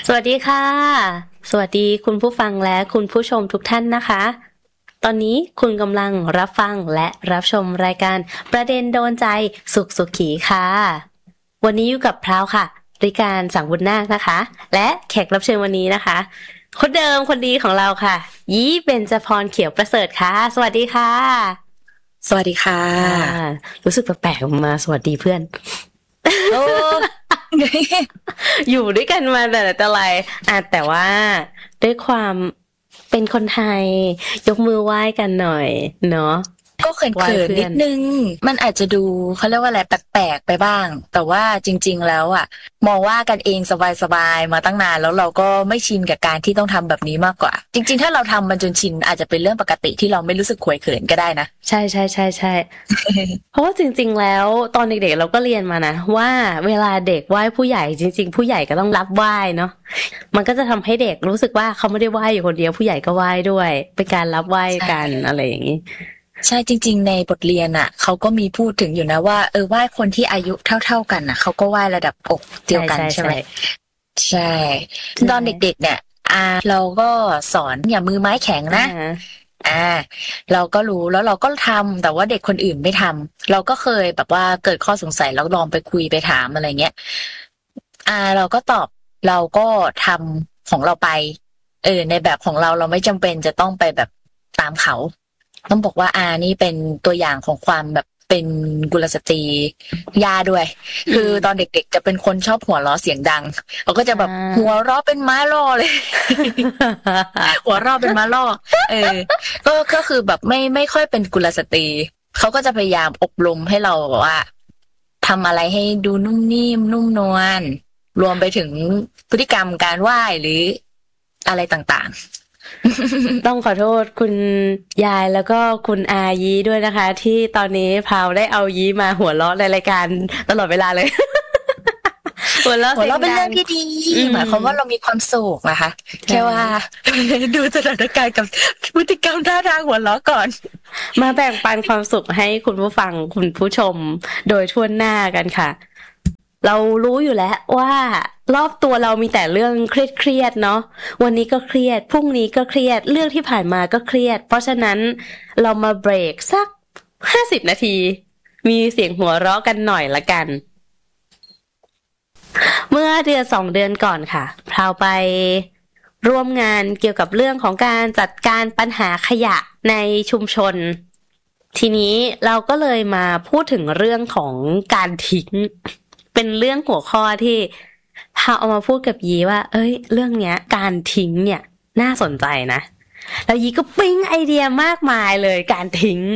สวัสดีค่ะสวัสดีคุณผู้ฟังและคุณผู้ชมทุกท่านนะคะตอนนี้คุณกำลังรับฟังและรับชมรายการประเด็นโดนใจสุขสุขีค่ะวันนี้อยู่กับพราวค่ะริการสังบุญนาคนะคะและแขกรับเชิญวันนี้นะคะคนเดิมคนดีของเราค่ะยี่เบญจพรเขียวประเสริฐค่ะสวัสดีค่ะสวัสดีค่ะรู้สึกแปลกๆมาสวัสดีเพื่อนโอ้อยู่ด้วยกันมาแต่ไรแต่ว่าด้วยความเป็นคนไทยยกมือไหว้กันหน่อยเนาะก็เขินๆนิดนึงมันอาจจะดูเขาเรียกว่าอะไรแปลกๆไปบ้างแต่ว่าจริงๆแล้วอ่ะมองว่ากันเองสบายๆมาตั้งนานแล้วเราก็ไม่ชินกับการที่ต้องทำแบบนี้มากกว่าจริงๆถ้าเราทำมันจนชินอาจจะเป็นเรื่องปกติที่เราไม่รู้สึกขวยเขินก็ได้นะใช่ใช่ใช่ใช่ เพราะว่าจริงๆแล้วตอนเด็กๆเราก็เรียนมานะว่าเวลาเด็กไหว้ผู้ใหญ่จริงๆผู้ใหญ่ก็ต้องรับไหว้เนาะมันก็จะทำให้เด็กรู้สึกว่าเขาไม่ได้ไหว้อยู่คนเดียวผู้ใหญ่ก็ไหว้ด้วยเป็นการรับไหว้กันอะไรอย่างนี้ใช่จริงๆในบทเรียนอ่ะเขาก็มีพูดถึงอยู่นะว่าไหว้คนที่อายุเท่าๆกันน่ะเขาก็ไหว้ระดับอกเดียวกันใช่ไหมใช่ตอนเด็กๆเนี่ยเราก็สอนอย่ามือไม้แข็งนะเราก็รู้แล้วเราก็ทำแต่ว่าเด็กคนอื่นไม่ทำเราก็เคยแบบว่าเกิดข้อสงสัยแล้วลองไปคุยไปถามอะไรเงี้ยเราก็ตอบเราก็ทำของเราไปในแบบของเราไม่จำเป็นจะต้องไปแบบตามเขาต้องบอกว่านี่เป็นตัวอย่างของความแบบเป็นกุลสตรีย่าด้วยคือตอนเด็กๆจะเป็นคนชอบหัวเราะเสียงดังเราก็จะแบบหัวเราะเป็นม้าล่อเลย หัวเราะเป็นม้าล่อก็คือแบบไม่ค่อยเป็นกุลสตรีเขาก็จะพยายามอบรมให้เราแบบว่าทำอะไรให้ดูนุ่มนิ่มนุ่มนวลรวมไปถึงพฤติกรรมการไหว้หรืออะไรต่างๆต้องขอโทษคุณยายแล้วก็คุณอายีด้วยนะคะที่ตอนนี้พาวได้เอายีมาหัวเราะในรายการตลอดเวลาเลย หัวเราะเป็นเรื่องที่ดีหมายความว่าเรามีความสุขนะคะแค่ว่าดูสถานการณ์กับพฤติกรรมท่าทางหัวเราะก่อนมาแบ่งปันความสุขให้คุณผู้ฟังคุณผู้ชมโดยทั่วหน้ากันค่ะเรารู้อยู่แล้วว่ารอบตัวเรามีแต่เรื่องเครียดเนาะวันนี้ก็เครียดพรุ่งนี้ก็เครียดเรื่องที่ผ่านมาก็เครียดเพราะฉะนั้นเรามาเบรกสัก50 นาทีมีเสียงหัวเราะกันหน่อยละกันเมื่อเดือน2 เดือนก่อนค่ะพราวไปร่วมงานเกี่ยวกับเรื่องของการจัดการปัญหาขยะในชุมชนทีนี้เราก็เลยมาพูดถึงเรื่องของการทิ้งเป็นเรื่องหัวข้อที่พาเอามาพูดกับยีว่าเรื่องเนี้ยการทิ้งเนี่ยน่าสนใจนะแล้วยีก็ปิ๊งไอเดียมากมายเลยการทิ้ง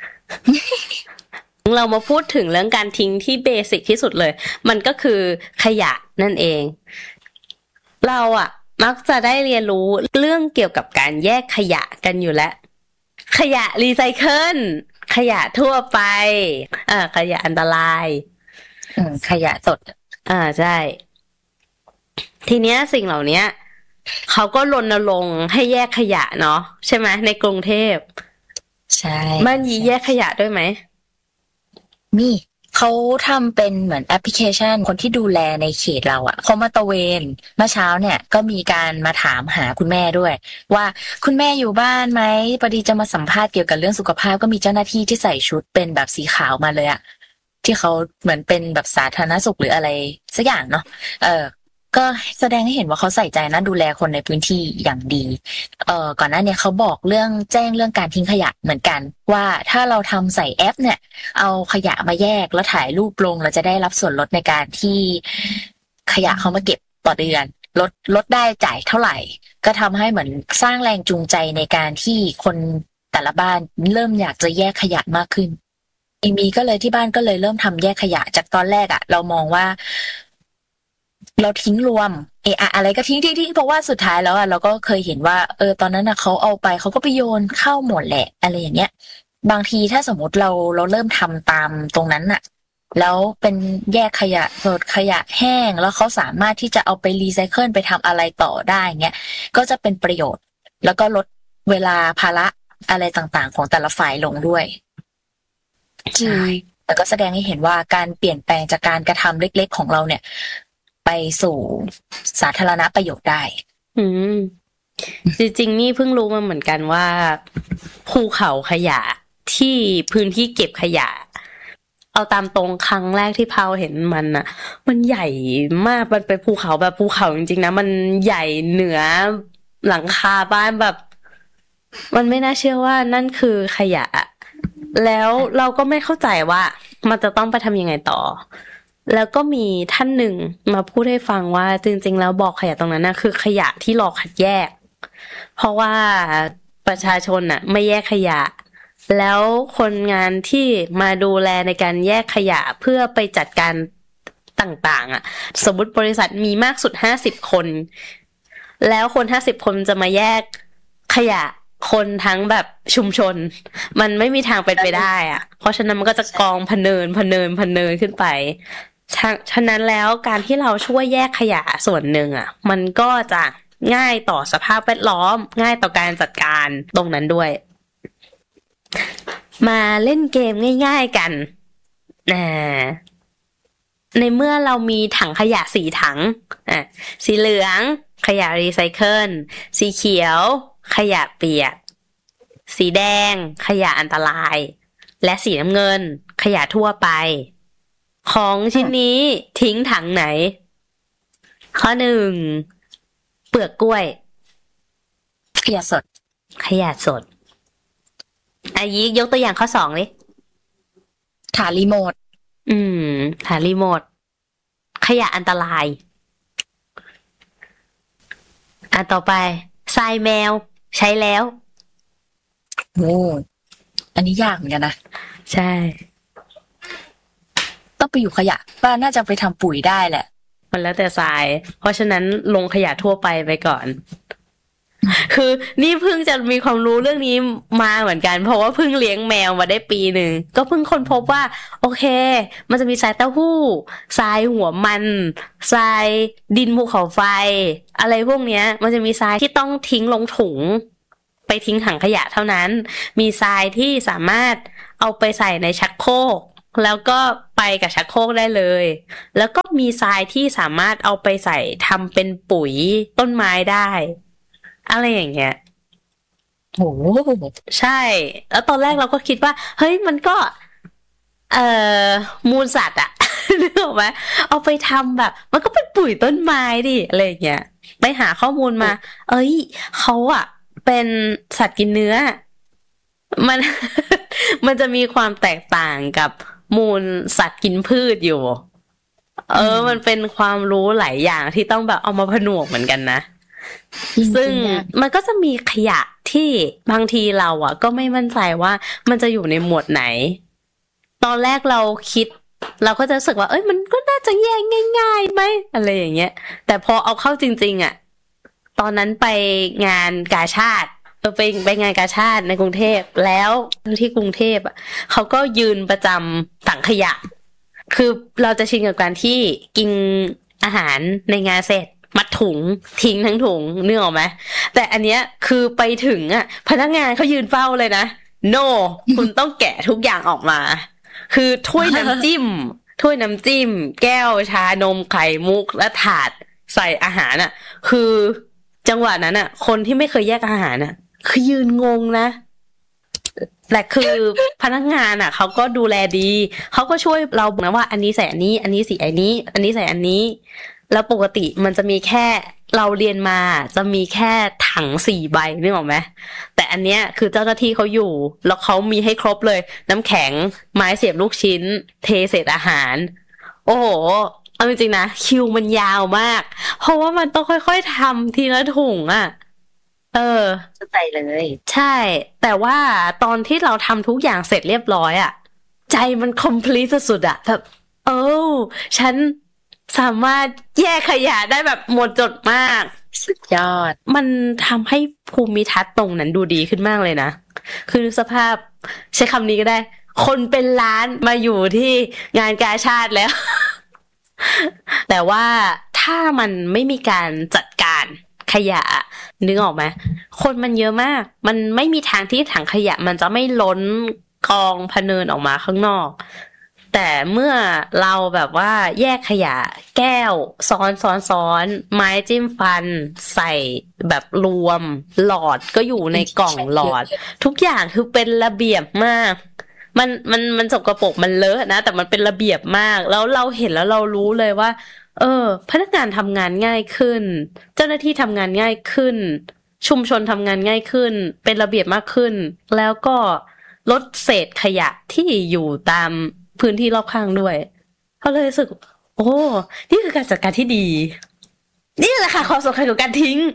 เรามาพูดถึงเรื่องการทิ้งที่เบสิกที่สุดเลยมันก็คือขยะนั่นเองเรามักจะได้เรียนรู้เรื่องเกี่ยวกับการแยกขยะกันอยู่แล้วขยะรีไซเคิลขยะทั่วไปขยะอันตรายขยะสดใช่ทีเนี้ยสิ่งเหล่านี้เขาก็รณรงค์ให้แยกขยะเนาะใช่ไหมในกรุงเทพใช่บ้านยีแยกขยะด้วยไหมมีเขาทำเป็นเหมือนแอปพลิเคชันคนที่ดูแลในเขตเราเขามาตะเวนเมื่อเช้าเนี่ยก็มีการมาถามหาคุณแม่ด้วยว่าคุณแม่อยู่บ้านไหมพอดีจะมาสัมภาษณ์เกี่ยวกับเรื่องสุขภาพก็มีเจ้าหน้าที่ที่ใส่ชุดเป็นแบบสีขาวมาเลยที่เขาเหมือนเป็นแบบสาธารณสุขหรืออะไรสักอย่างเนาะก็แสดงให้เห็นว่าเขาใส่ใจนะดูแลคนในพื้นที่อย่างดีก่อนหน้านี้เขาบอกแจ้งเรื่องการทิ้งขยะเหมือนกันว่าถ้าเราทำใส่แอปเนี่ยเอาขยะมาแยกแล้วถ่ายรูปลงเราจะได้รับส่วนลดในการที่ขยะเขามาเก็บต่อเดือนลดได้จ่ายเท่าไหร่ก็ทำให้เหมือนสร้างแรงจูงใจในการที่คนแต่ละบ้านเริ่มอยากจะแยกขยะมากขึ้นมีก็เลยที่บ้านก็เลยเริ่มทำแยกขยะจากตอนแรกเรามองว่าเราทิ้งรวมอะไรก็ทิ้งเพราะว่าสุดท้ายแล้วเราก็เคยเห็นว่าตอนนั้นเขาเอาไปเขาก็ไปโยนเข้าหมดแหละอะไรอย่างเงี้ยบางทีถ้าสมมติเราเริ่มทำตามตรงนั้นแล้วเป็นแยกขยะสดขยะแห้งแล้วเขาสามารถที่จะเอาไปรีไซเคิลไปทำอะไรต่อได้เงี้ยก็จะเป็นประโยชน์แล้วก็ลดเวลาภาระอะไรต่างๆของแต่ละฝ่ายลงด้วยใช่แต่ก็แสดงให้เห็นว่าการเปลี่ยนแปลงจากการกระทำเล็กๆของเราเนี่ยไปสู่สาธารณประโยชน์ได้จริงๆนี่เพิ่งรู้มาเหมือนกันว่าภูเขาขยะที่พื้นที่เก็บขยะเอาตามตรงครั้งแรกที่พาวเห็นมันน่ะมันใหญ่มากมันเป็นภูเขาแบบภูเขาจริงๆนะมันใหญ่เหนือหลังคาบ้านแบบมันไม่น่าเชื่อว่านั่นคือขยะแล้วเราก็ไม่เข้าใจว่ามันจะต้องไปทำยังไงต่อแล้วก็มีท่านหนึ่งมาพูดให้ฟังว่าจริงๆแล้วบ่อขยะตรงนั้นนะคือขยะที่รอคัดแยกเพราะว่าประชาชนน่ะไม่แยกขยะแล้วคนงานที่มาดูแลในการแยกขยะเพื่อไปจัดการต่างๆอ่ะสมมติบริษัทมีมากสุด50 คนแล้วคน50 คนจะมาแยกขยะคนทั้งแบบชุมชนมันไม่มีทางเป็นไปได้อ่ะเพราะฉะนั้นมันก็จะกองพเนินขึ้นไปฉะนั้นแล้วการที่เราช่วยแยกขยะส่วนหนึ่งอ่ะมันก็จะง่ายต่อสภาพแวดล้อมง่ายต่อการจัดการตรงนั้นด้วยมาเล่นเกมง่ายๆกันในเมื่อเรามีถังขยะ4 ถังสีเหลืองขยะรีไซเคิลสีเขียวขยะเปียกสีแดงขยะอันตรายและสีน้ำเงินขยะทั่วไปของชิ้นนี้ทิ้งถังไหนข้อ 1เปลือกกล้วยขยะสดยิกยกตัวอย่างข้อ 2เลยฐานรีโมทฐานรีโมทขยะอันตรายต่อไปทรายแมวใช้แล้วอันนี้ยากเหมือนกันนะใช่ต้องไปอยู่ขยะว่าน่าจะไปทำปุ๋ยได้แหละมันแล้วแต่ทรายเพราะฉะนั้นลงขยะทั่วไปก่อนคือนี่เพิ่งจะมีความรู้เรื่องนี้มาเหมือนกันเพราะว่าเพิ่งเลี้ยงแมวมาได้ปีหนึ่งก็เพิ่งค้นพบว่าโอเคมันจะมีทรายเต้าหู้ทรายหัวมันทรายดินภูเขาไฟอะไรพวกเนี้ยมันจะมีทรายที่ต้องทิ้งลงถุงไปทิ้งถังขยะเท่านั้นมีทรายที่สามารถเอาไปใส่ในชักโครกแล้วก็ไปกับชักโครกได้เลยแล้วก็มีทรายที่สามารถเอาไปใส่ทำเป็นปุ๋ยต้นไม้ได้อะไรอย่างเงี้ยโหใช่แล้วตอนแรกเราก็คิดว่าเฮ้ยมันก็มูลสัตว์อะนึกออกไหมเอาไปทำแบบมันก็เป็นปุ๋ยต้นไม้ดิอะไรอย่างเงี้ยไปหาข้อมูลมาเขาอะเป็นสัตว์กินเนื้อมัน มันจะมีความแตกต่างกับมูลสัตว์กินพืชอยู่มันเป็นความรู้หลายอย่างที่ต้องแบบเอามาผนวกเหมือนกันนะซึ่งมันก็จะมีขยะที่บางทีเราอ่ะก็ไม่มั่นใจว่ามันจะอยู่ในหมวดไหนตอนแรกเราคิดเราก็จะรู้สึกว่ามันก็น่าจะแยกง่ายๆไหมอะไรอย่างเงี้ยแต่พอเอาเข้าจริงๆอ่ะตอนนั้นไปงานกาชาดไปงานกาชาดในกรุงเทพแล้วที่กรุงเทพอ่ะเขาก็ยืนประจำถังขยะคือเราจะชินกับการที่กินอาหารในงานเสร็จมัดถุงทิ้งทั้งถุงนึกออกไหมแต่อันเนี้ยคือไปถึงอ่ะพนักงานเขายืนเฝ้าเลยนะ no คุณต้องแกะทุกอย่างออกมาคือถ้วยน้ำจิ้มแก้วชานมไข่มุกและถาดใส่อาหารอ่ะคือจังหวะนั้นอ่ะคนที่ไม่เคยแยกอาหารอ่ะคือยืนงงนะแต่คือพนักงานอ่ะเขาก็ดูแลดีเขาก็ช่วยเราบอกนะว่าอันนี้ใส่อันนี้อันนี้ใส่อันนี้อันนี้ใส่อันนี้แล้วปกติมันจะมีแค่เราเรียนมาจะมีแค่ถัง4 ใบนึกออกไหมแต่อันเนี้ยคือเจ้าหน้าที่เขาอยู่แล้วเขามีให้ครบเลยน้ำแข็งไม้เสียบลูกชิ้นเทเศษอาหารโอ้โหเอาจริงๆนะคิวมันยาวมากเพราะว่ามันต้องค่อยๆทำทีละถุงอ่ะเข้าใจเลยใช่แต่ว่าตอนที่เราทำทุกอย่างเสร็จเรียบร้อยอ่ะใจมันคอมพลีทสุดๆอ่ะแบบฉันสามารถแยกขยะได้แบบหมดจดมากสุดยอดมันทำให้ภูมิทัศน์ตรงนั้นดูดีขึ้นมากเลยนะคือสภาพใช้คำนี้ก็ได้คนเป็นล้านมาอยู่ที่งานกาชาดแล้ว แต่ว่าถ้ามันไม่มีการจัดการขยะนึกออกไหมคนมันเยอะมากมันไม่มีทางที่ถังขยะมันจะไม่ล้นกองพะเนินออกมาข้างนอกแต่เมื่อเราแบบว่าแยกขยะแก้วซ้อนไม้จิ้มฟันใส่แบบรวมหลอดก็อยู่ในกล่องหลอดทุกอย่างคือเป็นระเบียบมากมันสกปรกมันเลอะนะแต่มันเป็นระเบียบมากแล้วเราเห็นแล้วเรารู้เลยว่าพนักงานทำงานง่ายขึ้นเจ้าหน้าที่ทำงานง่ายขึ้นชุมชนทำงานง่ายขึ้นเป็นระเบียบมากขึ้นแล้วก็ลดเศษขยะที่อยู่ตามพื้นที่รอบข้างด้วยเขาเลยรู้สึกโอ้นี่คือการจัดการที่ดีนี่แหละค่ะความสำคัญของการทิ้ง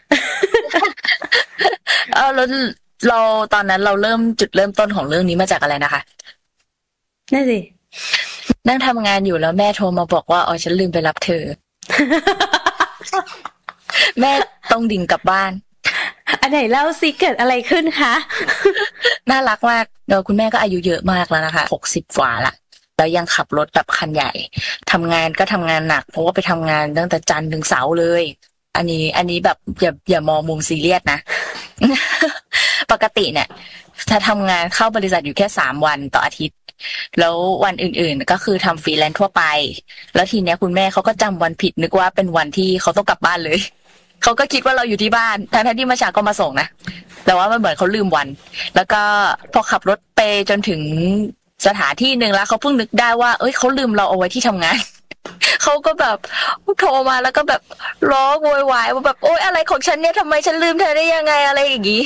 แล้วเราตอนนั้นเราจุดเริ่มต้นของเรื่องนี้มาจากอะไรนะคะนั่นสินั่งทำงานอยู่แล้วแม่โทรมาบอกว่าฉันลืมไปรับเธอ แม่ต้องดิ่งกลับบ้านอันไหนเล่าสิเกิดอะไรขึ้นคะน่ารักมากเดี๋ยวคุณแม่ก็อายุเยอะมากแล้วนะคะ60 กว่าละแล้วยังขับรถแบบคันใหญ่ทำงานก็ทำงานหนักเพราะว่าไปทำงานตั้งแต่จันทร์ถึงเสาร์เลยอันนี้แบบอย่ามองมุมซีเรียสนะ ปกติเนี่ยถ้าทำงานเข้าบริษัทอยู่แค่3 วันต่ออาทิตย์แล้ววันอื่นๆก็คือทำฟรีแลนซ์ทั่วไปแล้วทีเนี้ยคุณแม่เขาก็จำวันผิดนึกว่าเป็นวันที่เขาต้องกลับบ้านเลยเขาก็คิดว่าเราอยู่ที่บ้านทั้งที่เมื่อเช้าก็มาส่งนะแต่ว่ามันเหมือนเขาลืมวันแล้วก็พอขับรถไปจนถึงสถานที่นึงแล้วเขาเพิ่งนึกได้ว่าเขาลืมเราเอาไว้ที่ทำงาน เขาก็แบบโทรมาแล้วก็แบบร้องโวยวายว่าแบบโอ๊ยอะไรของฉันเนี่ยทำไมฉันลืมเธอได้ยังไงอะไรอย่างงี้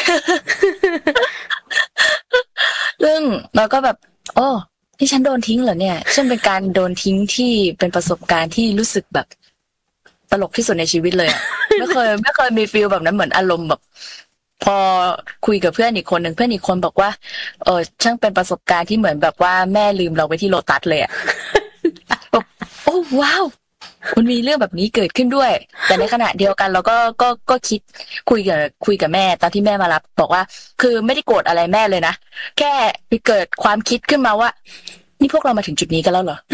ซึ่งเราก็แบบโอ้ที่ฉันโดนทิ้งเหรอเนี่ยซึ่งเป็นการโดนทิ้งที่เป็นประสบการณ์ที่รู้สึกแบบตลกที่สุดในชีวิตเลยอ่ะ ไม่เคยมีฟีลแบบนั้นเหมือนอารมณ์แบบพอคุยกับเพื่อนอีกคนหนึ่งเพื่อนอีกคนบอกว่าช่างเป็นประสบการณ์ที่เหมือนแบบว่าแม่ลืมเราไว้ที่โลตัสเลยอ่ะ โอ้ว้าวมันมีเรื่องแบบนี้เกิดขึ้นด้วยแต่ในขณะเดียวกันเราก็คิดคุยกับแม่ตอนที่แม่มารับบอกว่าคือไม่ได้โกรธอะไรแม่เลยนะแค่เกิดความคิดขึ้นมาว่านี่พวกเรามาถึงจุดนี้กันแล้วเหรอ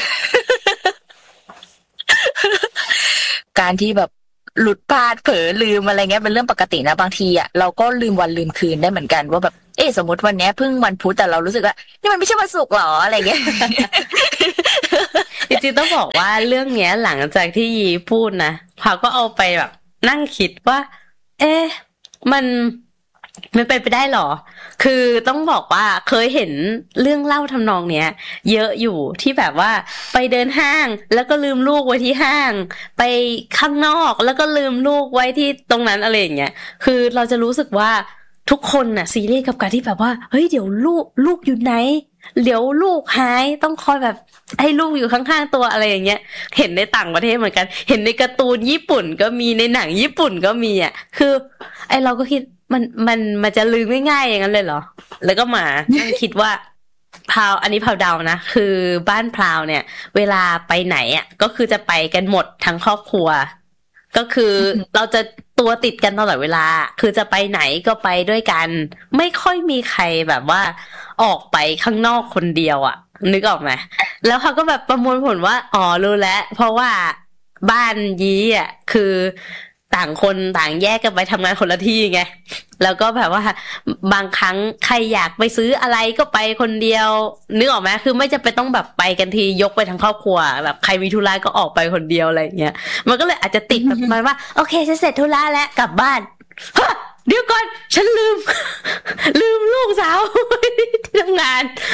การที่แบบหลุดพลาดเผลอลืมอะไรเงี้ยเป็นเรื่องปกตินะบางทีอ่ะเราก็ลืมวันลืมคืนได้เหมือนกันว่าแบบสมมติวันนี้เพิ่งวันพุธแต่เรารู้สึกว่านี่มันไม่ใช่วันศุกร์หรออะไรเงี้ยจริงๆต้องบอกว่าเรื่องเนี้ยหลังจากที่ยีพูดนะพาก็เอาไปแบบนั่งคิดว่ามันเป็นไปได้หรอคือต้องบอกว่าเคยเห็นเรื่องเล่าทำนองเนี้ยเยอะอยู่ที่แบบว่าไปเดินห้างแล้วก็ลืมลูกไว้ที่ห้างไปข้างนอกแล้วก็ลืมลูกไว้ที่ตรงนั้นอะไรอย่างเงี้ยคือเราจะรู้สึกว่าทุกคนน่ะซีเรียสกับการที่แบบว่าเฮ้ยเดี๋ยวลูกอยู่ไหนเดี๋ยวลูกหายต้องคอยแบบให้ลูกอยู่ข้างๆตัวอะไรอย่างเงี้ยเห็นในต่างประเทศเหมือนกันเห็นในการ์ตูนญี่ปุ่นก็มีในหนังญี่ปุ่นก็มีอ่ะคือเราก็คิดมันจะลืมง่ายๆอย่างนั้นเลยเหรอแล้วก็มานั่งคิดว่าพราวอันนี้พราวเดานะคือบ้านพราวเนี่ยเวลาไปไหนอ่ะก็คือจะไปกันหมดทั้งครอบครัวก็คือเราจะตัวติดกันตลอดเวลาคือจะไปไหนก็ไปด้วยกันไม่ค่อยมีใครแบบว่าออกไปข้างนอกคนเดียวอ่ะนึกออกไหมแล้วเขาก็แบบประมวลผลว่าอ๋อรู้แล้วเพราะว่าบ้านยี้อ่ะคือต่างคนต่างแยกกันไปทำงานคนละที่ไงแล้วก็แบบว่าบางครั้งใครอยากไปซื้ออะไรก็ไปคนเดียวนึกออกไหมคือไม่จำเป็นต้องแบบไปกันทียกไปทั้งครอบครัวแบบใครมีธุระก็ออกไปคนเดียวอะไรอย่างเงี้ยมันก็เลยอาจจะติดแบบมันว่าโอเคฉันเสร็จธุระแล้วกลับบ้านเดี๋ยวก่อนฉันลืมลูกสาวที่ทำงาน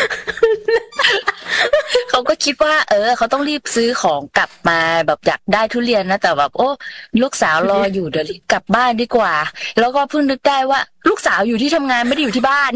เขาก็คิดว่าเขาต้องรีบซื้อของกลับมาแบบอยากได้ทุเรียนนะแต่แบบโอ้ลูกสาวรออยู่เดี๋ยวรีบกลับบ้านดีกว่าแล้วก็เพิ่งนึกได้ว่าลูกสาวอยู่ที่ทำงานไม่ได้อยู่ที่บ้าน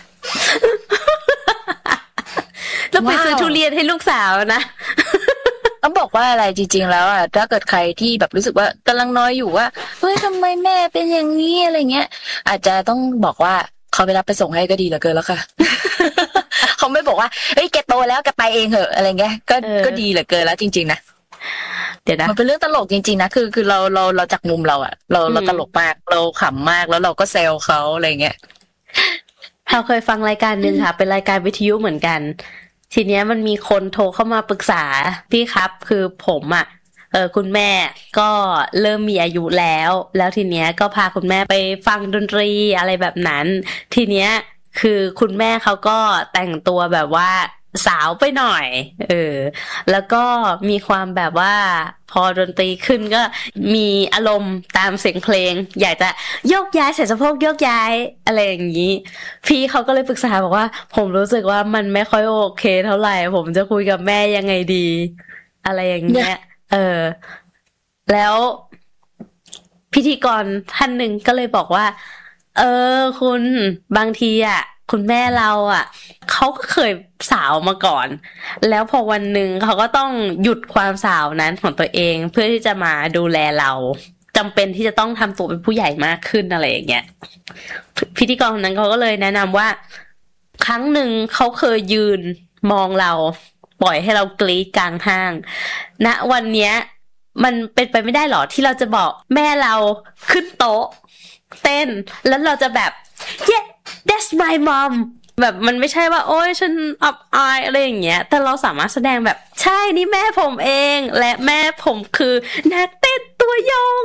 แล้วไปซื้อทุเรียนให้ลูกสาวนะต้องบอกว่าอะไรจริงๆแล้วอ่ะถ้าเกิดใครที่แบบรู้สึกว่ากำลังน้อยอยู่ว่าเฮ้ยทำไมแม่เป็นอย่างนี้อะไรเงี้ยอาจจะต้องบอกว่าเขาไปรับไปส่งให้ก็ดีเหลือเกินแล้วค่ะ เขาไม่บอกว่าเฮ้ยแกโตแล้วแกไปเองเหอะอะไรเงี้ยก็ดีเหลือเกินแล้วจริงๆนะเดี๋ยวนะมันเป็นเรื่องตลกจริงๆนะคือเราจากมุมเราอ่ะเราตลกมากเราขำมากแล้วเราก็แซวเขาอะไรเงี้ยเราเคยฟังรายการนึงค่ะเป็นรายการวิทยุเหมือนกันทีเนี้ยมันมีคนโทรเข้ามาปรึกษาพี่ครับคือผมอ่ะคุณแม่ก็เริ่มมีอายุแล้วทีเนี้ยก็พาคุณแม่ไปฟังดนตรีอะไรแบบนั้นทีเนี้ยคือคุณแม่เขาก็แต่งตัวแบบว่าสาวไปหน่อยแล้วก็มีความแบบว่าพอดนตรีขึ้นก็มีอารมณ์ตามเสียงเพลงอยากจะโยกย้ายใส่สะโพกโยกย้ายอะไรอย่างนี้พี่เขาก็เลยปรึกษาบอกว่าผมรู้สึกว่ามันไม่ค่อยโอเคเท่าไหร่ผมจะคุยกับแม่ยังไงดีอะไรอย่างเงี้ยแล้วพิธีกรท่านหนึ่งก็เลยบอกว่าคุณบางทีคุณแม่เราเขาก็เคยสาวมาก่อนแล้วพอวันหนึ่งเขาก็ต้องหยุดความสาวนั้นของตัวเองเพื่อที่จะมาดูแลเราจำเป็นที่จะต้องทำตัวเป็นผู้ใหญ่มากขึ้นอะไรอย่างเงี้ยพิธีกรคนนั้นเขาก็เลยแนะนำว่าครั้งหนึ่งเขาเคยยืนมองเราปล่อยให้เรากรี๊ดกลางห้างณวันเนี้ยมันเป็นไปไม่ได้หรอที่เราจะบอกแม่เราขึ้นโต๊ะเต้นแล้วเราจะแบบ yeah that's my mom แบบมันไม่ใช่ว่าโอ๊ยฉันอับอายอะไรอย่างเงี้ยแต่เราสามารถแสดงแบบใช่นี่แม่ผมเองและแม่ผมคือนักเต้นตัวยง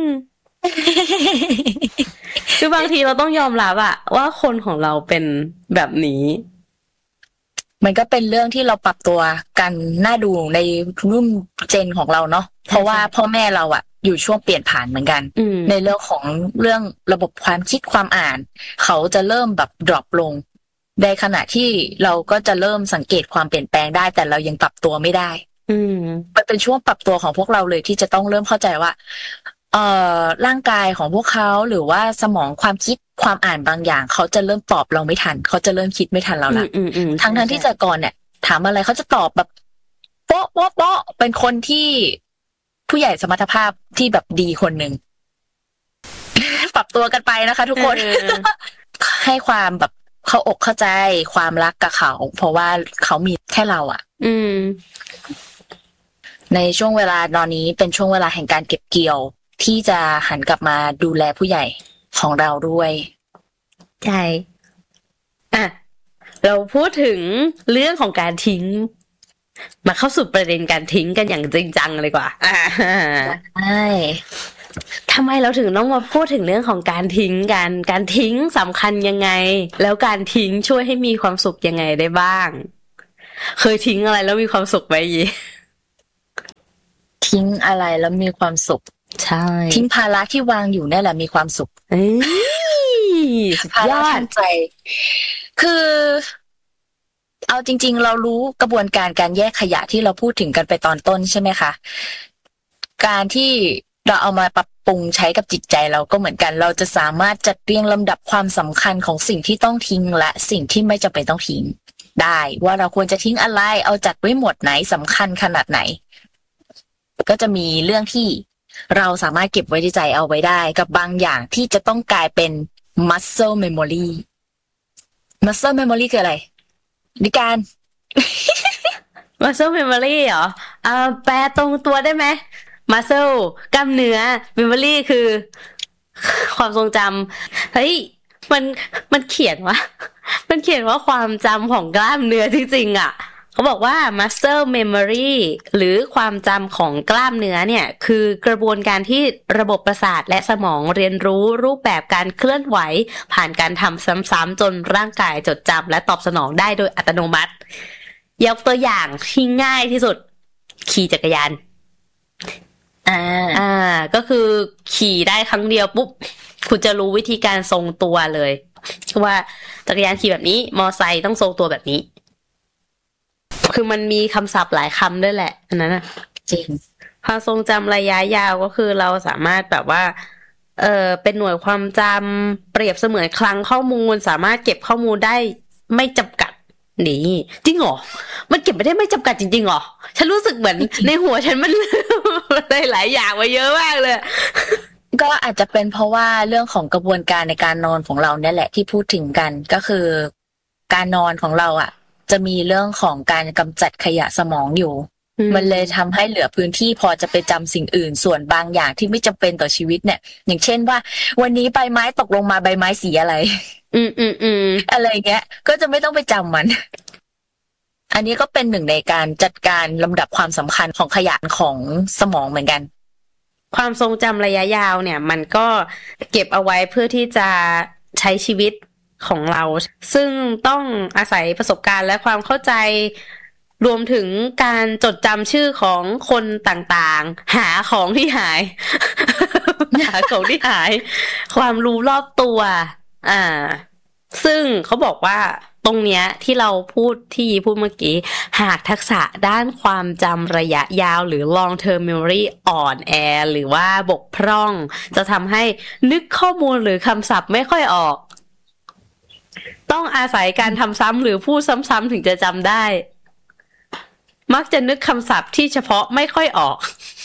คือบางทีเราต้องยอมรับว่าคนของเราเป็นแบบนี้มันก็เป็นเรื่องที่เราปรับตัวกันน่าดูในรุ่นเจนของเราเนาะเพราะว่าพ่อแม่เราอยู่ช่วงเปลี่ยนผ่านเหมือนกันในเรื่องของเรื่องระบบความคิดความอ่านเขาจะเริ่มแบบดรอปลงในขณะที่เราก็จะเริ่มสังเกตความเปลี่ยนแปลงได้แต่เรายังปรับตัวไม่ได้มันเป็นช่วงปรับตัวของพวกเราเลยที่จะต้องเริ่มเข้าใจว่าร่างกายของพวกเขาหรือว่าสมองความคิดความอ่านบางอย่างเขาจะเริ่มตอบเราไม่ทันเขาจะเริ่มคิดไม่ทันเราละทั้งที่แต่ก่อนเนี่ยถามอะไรเขาจะตอบแบบโป๊ะโป๊ะโป๊ะเป็นคนที่ผู้ใหญ่สมรรถภาพที่แบบดีคนหนึ่ง ปรับตัวกันไปนะคะทุกคน ให้ความแบบเข้าอกเข้าใจความรักกับเขาเพราะว่าเขามีแค่เราในช่วงเวลาตอนนี้เป็นช่วงเวลาแห่งการเก็บเกี่ยวที่จะหันกลับมาดูแลผู้ใหญ่ของเราด้วยใช่เราพูดถึงเรื่องของการทิ้งมาเข้าสู่ประเด็นการทิ้งกันอย่างจริงจังเลยกว่าใช่ทำไมเราถึงต้องมาพูดถึงเรื่องของการทิ้งกันการทิ้งสำคัญยังไงแล้วการทิ้งช่วยให้มีความสุขยังไงได้บ้างเคยทิ้งอะไรแล้วมีความสุขไหมยีทิ้งอะไรแล้วมีความสุขใช่ทิ้งภาระที่วางอยู่นั่นแหละมีความสุขภาระทางใจคือเอาจริงๆเรารู้กระบวนการแยกขยะที่เราพูดถึงกันไปตอนต้นใช่ไหมคะการที่เราเอามาปรับปรุงใช้กับจิตใจเราก็เหมือนกันเราจะสามารถจัดเรียงลำดับความสำคัญของสิ่งที่ต้องทิ้งและสิ่งที่ไม่จำเป็นต้องทิ้งได้ว่าเราควรจะทิ้งอะไรเอาจัดไว้หมวดไหนสำคัญขนาดไหนก็จะมีเรื่องที่เราสามารถเก็บไว้ในใจเอาไว้ได้กับบางอย่างที่จะต้องกลายเป็น muscle memory muscle memory คืออะไรดิการ muscle memory เหรอแปลตรงตัวได้ไหม muscle กล้ามเนื้อ memory คือความทรงจำเฮ้ยมันเขียนว่าความจำของกล้ามเนื้อจริงๆเขาบอกว่า muscle memory หรือความจำของกล้ามเนื้อเนี่ยคือกระบวนการที่ระบบประสาทและสมองเรียนรู้รูปแบบการเคลื่อนไหวผ่านการทำซ้ำๆจนร่างกายจดจำและตอบสนองได้โดยอัตโนมัติยกตัวอย่างที่ง่ายที่สุดขี่จักรยานก็คือขี่ได้ครั้งเดียวปุ๊บคุณจะรู้วิธีการทรงตัวเลยว่าจักรยานขี่แบบนี้มอไซค์ต้องทรงตัวแบบนี้คือมันมีคำศัพท์หลายคำด้วยแหละอันนั้นจริงความทรงจำระยะยาวก็คือเราสามารถแบบว่าเป็นหน่วยความจำเปรียบเสมือนคลังข้อมูลสามารถเก็บข้อมูลได้ไม่จำกัดนี่จริงเหรอมันเก็บไม่ได้ไม่จำกัดจริงๆเหรอฉันรู้สึกเหมือนในหัวฉันมันได้หลายอย่างมาเยอะมากเลยก็อาจจะเป็นเพราะว่าเรื่องของกระบวนการในการนอนของเราเนี่ยแหละที่พูดถึงกันก็คือการนอนของเราจะมีเรื่องของการกำจัดขยะสมองอยู่มันเลยทำให้เหลือพื้นที่พอจะไปจำสิ่งอื่นส่วนบางอย่างที่ไม่จำเป็นต่อชีวิตเนี่ยอย่างเช่นว่าวันนี้ใบไม้ตกลงมาใบไม้สีอะไรอะไรเงี้ยก็จะไม่ต้องไปจำมันอันนี้ก็เป็นหนึ่งในการจัดการลำดับความสำคัญของขยะของสมองเหมือนกันความทรงจำระยะยาวเนี่ยมันก็เก็บเอาไว้เพื่อที่จะใช้ชีวิตของเราซึ่งต้องอาศัยประสบการณ์และความเข้าใจรวมถึงการจดจำชื่อของคนต่างๆหาของที่หาย หาของที่หายความรู้รอบตัวซึ่งเขาบอกว่าตรงเนี้ยที่เราพูดเมื่อกี้หากทักษะด้านความจำระยะยาวหรือ long term memory อ่อนแอหรือว่าบกพร่องจะทำให้นึกข้อมูลหรือคำศัพท์ไม่ค่อยออกต้องอาศัยการทำซ้ำหรือพูดซ้ำๆถึงจะจำได้มักจะนึกคำศัพท์ที่เฉพาะไม่ค่อยออก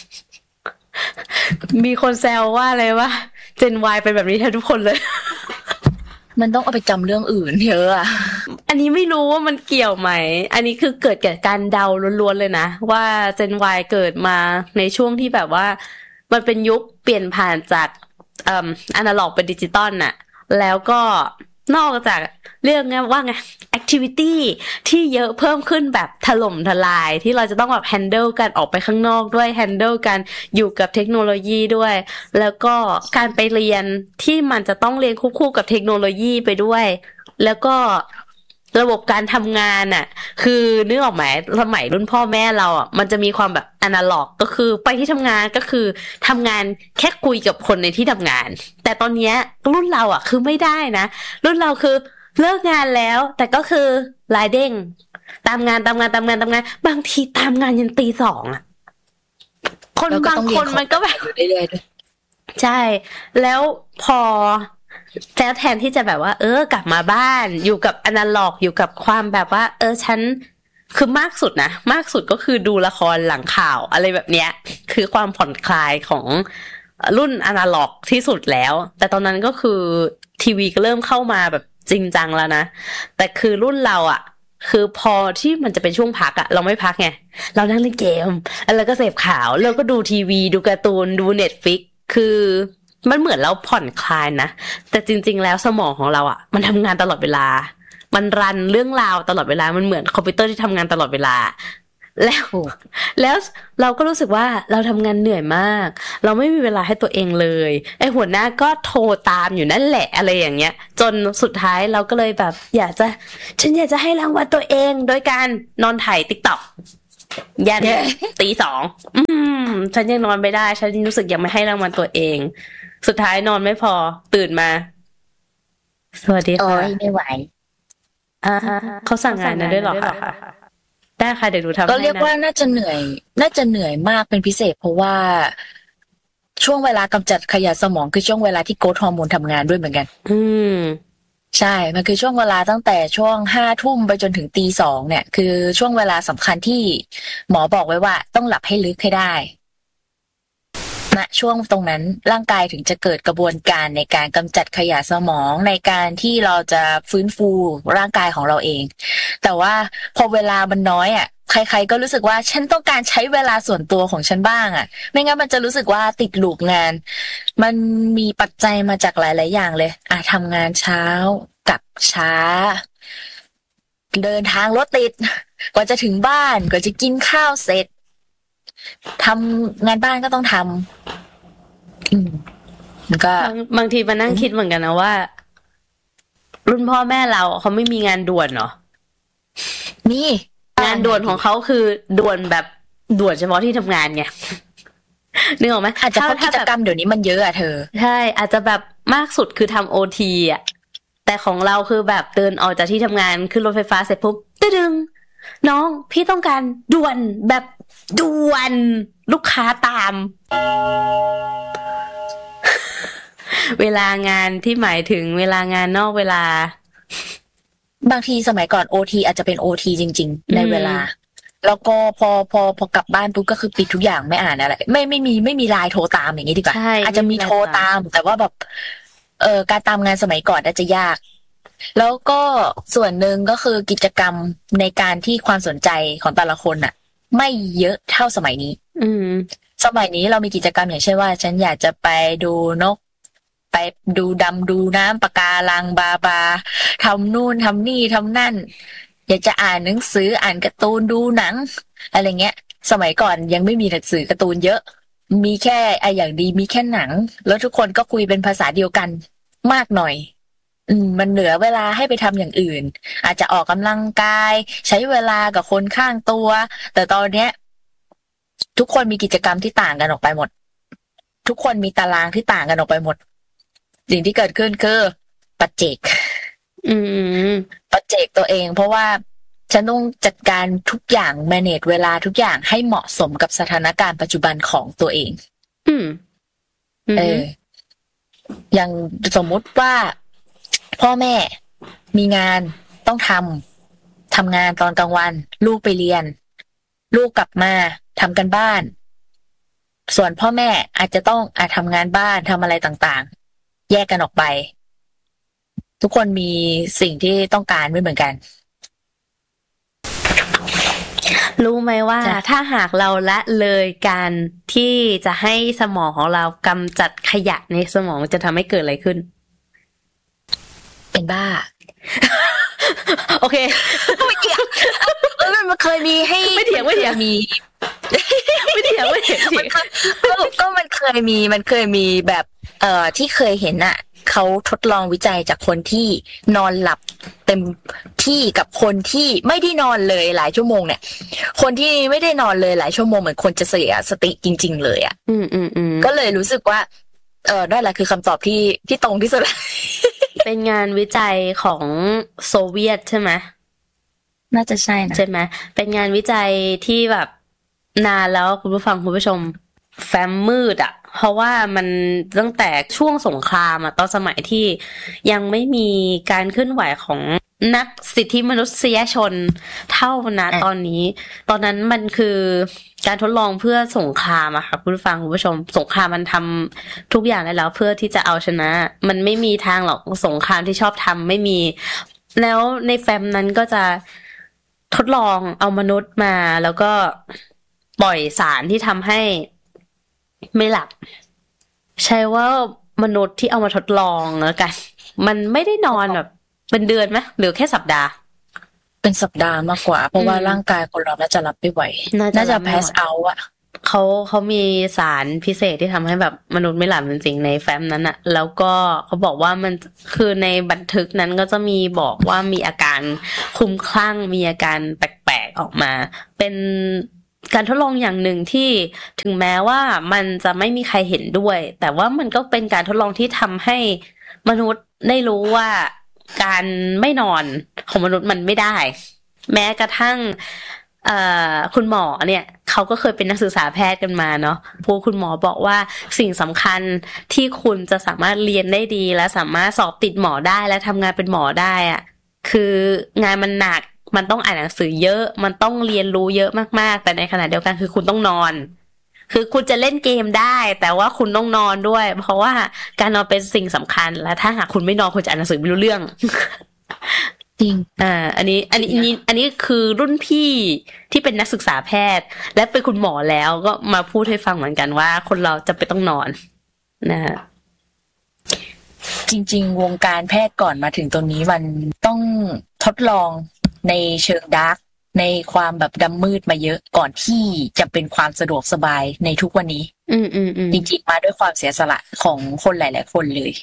มีคนแซวว่าอะไรวะ Gen Y เป็นแบบนี้แทนทุกคนเลยมันต้องเอาไปจำเรื่องอื่นเยอะอ่ะอันนี้ไม่รู้ว่ามันเกี่ยวไหมอันนี้คือเกิดจากการเดาล้วนๆเลยนะว่า Gen Y เกิดมาในช่วงที่แบบว่ามันเป็นยุคเปลี่ยนผ่านจากอนาล็อกเป็นดิจิตอลน่ะแล้วก็นอกจากเรื่องว่าไง activity ที่เยอะเพิ่มขึ้นแบบถล่มทลายที่เราจะต้องแบบ handle กันออกไปข้างนอกด้วย handle กันอยู่กับเทคโนโลยีด้วยแล้วก็การไปเรียนที่มันจะต้องเรียนควบคู่กับเทคโนโลยีไปด้วยแล้วก็ระบบการทำงานอ่ะคือนึกออกไหมสมัยรุ่นพ่อแม่เราอ่ะมันจะมีความแบบอนาล็อกก็คือไปที่ทำงานก็คือทำงานแค่คุยกับคนในที่ทำงานแต่ตอนเนี้ยรุ่นเราอ่ะคือไม่ได้นะรุ่นเราคือเลิกงานแล้วแต่ก็คือรายเด้งตามงานบางทีตามงานยันตี 2อ่ะคนบางคนมันก็แบบใช่แล้วพอแล้วแทนที่จะแบบว่ากลับมาบ้านอยู่กับอนาล็อกอยู่กับความแบบว่าฉันคือมากสุดก็คือดูละครหลังข่าวอะไรแบบเนี้ยคือความผ่อนคลายของรุ่นอนาล็อกที่สุดแล้วแต่ตอนนั้นก็คือทีวีก็เริ่มเข้ามาแบบจริงจังแล้วนะแต่คือรุ่นเราอ่ะคือพอที่มันจะเป็นช่วงพักอ่ะเราไม่พักไงเรานั่งเล่นเกมแล้วก็เสพข่าวแล้วก็ดูทีวีดูการ์ตูนดู Netflix คือมันเหมือนเราผ่อนคลายนะแต่จริงๆแล้วสมองของเราอ่ะมันทำงานตลอดเวลามันรันเรื่องราวตลอดเวลามันเหมือนคอมพิวเตอร์ที่ทำงานตลอดเวลาแล้วเราก็รู้สึกว่าเราทำงานเหนื่อยมากเราไม่มีเวลาให้ตัวเองเลยไอ้หัวหน้าก็โทรตามอยู่นั่นแหละอะไรอย่างเงี้ยจนสุดท้ายเราก็เลยแบบฉันอยากจะให้รางวัลตัวเองโดยการนอนถ่าย TikTok ยันตี 2ฉันยังนอนไม่ได้ฉันรู้สึกยังไม่ให้รางวัลตัวเองสุดท้ายนอนไม่พอตื่นมาสวัสดีค่ะไม่ไหวเขาสั่งงานนั้นด้วยหรอคะได้ค่ะเดี๋ยวหนูทำก็เรียกว่าน่าจะเหนื่อยมากเป็นพิเศษเพราะว่าช่วงเวลากำจัดขยะสมองคือช่วงเวลาที่โกรทฮอร์โมนทำงานด้วยเหมือนกันใช่มันคือช่วงเวลาตั้งแต่ช่วง5 ทุ่มไปจนถึงตี 2เนี่ยคือช่วงเวลาสำคัญที่หมอบอกไว้ว่าต้องหลับให้ลึกให้ได้ณช่วงตรงนั้นร่างกายถึงจะเกิดกระบวนการในการกำจัดขยะสมองในการที่เราจะฟื้นฟูร่างกายของเราเองแต่ว่าพอเวลามันน้อยอ่ะใครๆก็รู้สึกว่าฉันต้องการใช้เวลาส่วนตัวของฉันบ้างอ่ะไม่งั้นมันจะรู้สึกว่าติดลูปงานมันมีปัจจัยมาจากหลายๆอย่างเลยทำงานเช้ากลับช้าเดินทางรถติดกว่าจะถึงบ้านกว่าจะกินข้าวเสร็จทำงานบ้านก็ต้องทำก็บางทีมานั่งคิดเหมือนกันนะว่ารุ่นพ่อแม่เราเขาไม่มีงานด่วนเหรอนี่งานด่วนของเขาคือด่วนแบบด่วนเฉพาะที่ทำงานไงนึกออกไหมอาจจะเพราะกิจกรรมเดี๋ยวนี้มันเยอะเธอใช่อาจจะแบบมากสุดคือทำ OT อ่ะแต่ของเราคือแบบเดินออกจากที่ทำงานขึ้นรถไฟฟ้าเสร็จปุ๊บตึ้งน้องพี่ต้องการด่วนแบบด่วนลูกค้าตามเวลางานที่หมายถึงเวลางานนอกเวลาบางทีสมัยก่อน OT อาจจะเป็น OT จริงๆในเวลาแล้วก็พอกลับบ้านปุ๊บก็คือปิดทุกอย่างไม่อ่านอะไรไม่มีไลน์โทรตามอย่างนี้ดีกว่าอาจจะมีโทรตามแต่ว่าแบบการตามงานสมัยก่อนอาจจะยากแล้วก็ส่วนหนึ่งก็คือกิจกรรมในการที่ความสนใจของแต่ละคนน่ะไม่เยอะเท่าสมัยนี้สมัยนี้เรามีกิจกรรมอย่างเช่นว่าฉันอยากจะไปดูนกไปดูดำดูน้ำปะการังบาทำนู่นทำนี่ทำนั่นอยากจะอ่านหนังสืออ่านการ์ตูนดูหนังอะไรเงี้ยสมัยก่อนยังไม่มีหนังสือการ์ตูนเยอะมีแค่อย่างดีมีแค่หนังแล้วทุกคนก็คุยเป็นภาษาเดียวกันมากหน่อยมันเหลือเวลาให้ไปทำอย่างอื่นอาจจะออกกำลังกายใช้เวลากับคนข้างตัวแต่ตอนเนี้ยทุกคนมีกิจกรรมที่ต่างกันออกไปหมดทุกคนมีตารางที่ต่างกันออกไปหมดสิ่งที่เกิดขึ้นคือปัจเจกปัจเจกตัวเองเพราะว่าฉันต้องจัดการทุกอย่าง manage เวลาทุกอย่างให้เหมาะสมกับสถานการณ์ปัจจุบันของตัวเองอย่างสมมุติว่าพ่อแม่มีงานต้องทำงานตอนกลางวันลูกไปเรียนลูกกลับมาทำกันบ้านส่วนพ่อแม่อาจจะต้องทำงานบ้านทำอะไรต่างๆแยกกันออกไปทุกคนมีสิ่งที่ต้องการไม่เหมือนกันรู้ไหมว่าถ้าหากเราละเลยการที่จะให้สมองของเรากำจัดขยะในสมองจะทำให้เกิดอะไรขึ้นเป็นบ้าโอเคไม่เถียงมันเคยมีให้ไม่เถียงมีไม่เถียงก็มันเคยมีแบบที่เคยเห็นน่ะเขาทดลองวิจัยจากคนที่นอนหลับเต็มที่กับคนที่ไม่ได้นอนเลยหลายชั่วโมงเนี่ยคนที่ไม่ได้นอนเลยหลายชั่วโมงเหมือนคนจะเสียสติจริงๆเลยอ่ะก็เลยรู้สึกว่านั่นแหละคือคำตอบที่ตรงที่สุดเป็นงานวิจัยของโซเวียตใช่ไหมน่าจะใช่นะใช่ไหมเป็นงานวิจัยที่แบบนานแล้วคุณผู้ฟังคุณผู้ชมแฟ้มมืดอ่ะเพราะว่ามันตั้งแต่ช่วงสงครามอ่ะตอนสมัยที่ยังไม่มีการเคลื่อนไหวของนักสิทธิมนุษยชนเท่านะตอนนี้ตอนนั้นมันคือการทดลองเพื่อสงครามอะค่ะคุณผู้ฟังคุณผู้ชมสงครามมันทำทุกอย่างได้แล้วเพื่อที่จะเอาชนะมันไม่มีทางหรอกสงครามที่ชอบทำไม่มีแล้วในแฟ้มนั้นก็จะทดลองเอามนุษย์มาแล้วก็ปล่อยสารที่ทำให้ไม่หลับใช่ว่ามนุษย์ที่เอามาทดลองแล้วกันมันไม่ได้นอนแบบเป็นเดือนไหมหรือแค่สัปดาห์เป็นสัปดาห์มากกว่าเพราะว่าร่างกายคนเราน่าจะรับไม่ไหวน่าจะ pass out อ่ะเขามีสารพิเศษที่ทำให้แบบมนุษย์ไม่หลับจริงๆในแฟ้มนั้นอะแล้วก็เขาบอกว่ามันคือในบันทึกนั้นก็จะมีบอกว่ามีอาการคลุ้มคลั่งมีอาการแปลกๆออกมาเป็นการทดลองอย่างหนึ่งที่ถึงแม้ว่ามันจะไม่มีใครเห็นด้วยแต่ว่ามันก็เป็นการทดลองที่ทำให้มนุษย์ได้รู้ว่าการไม่นอนของมนุษย์มันไม่ได้แม้กระทั่งคุณหมอเนี่ยเขาก็เคยเป็นนักศึกษาแพทย์กันมาเนาะพวกคุณหมอบอกว่าสิ่งสำคัญที่คุณจะสามารถเรียนได้ดีและสามารถสอบติดหมอได้และทำงานเป็นหมอได้อะคืองานมันหนักมันต้องอ่านหนังสือเยอะมันต้องเรียนรู้เยอะมากๆแต่ในขณะเดียวกันคือคุณต้องนอนคือคุณจะเล่นเกมได้แต่ว่าคุณต้องนอนด้วยเพราะว่าการนอนเป็นสิ่งสำคัญและถ้าหากคุณไม่นอนคุณจะอ่านหนังสือไม่รู้เรื่องจริงอันนี้คือรุ่นพี่ที่เป็นนักศึกษาแพทย์และเป็นคุณหมอแล้วก็มาพูดให้ฟังเหมือนกันว่าคนเราจะไปต้องนอนนะฮะจริงๆวงการแพทย์ก่อนมาถึงตรงนี้มันต้องทดลองในเชิงดาร์กในความแบบดำมืดมาเยอะก่อนที่จะเป็นความสะดวกสบายในทุกวันนี้จริงๆมาด้วยความเสียสละของคนหลายๆคนเลย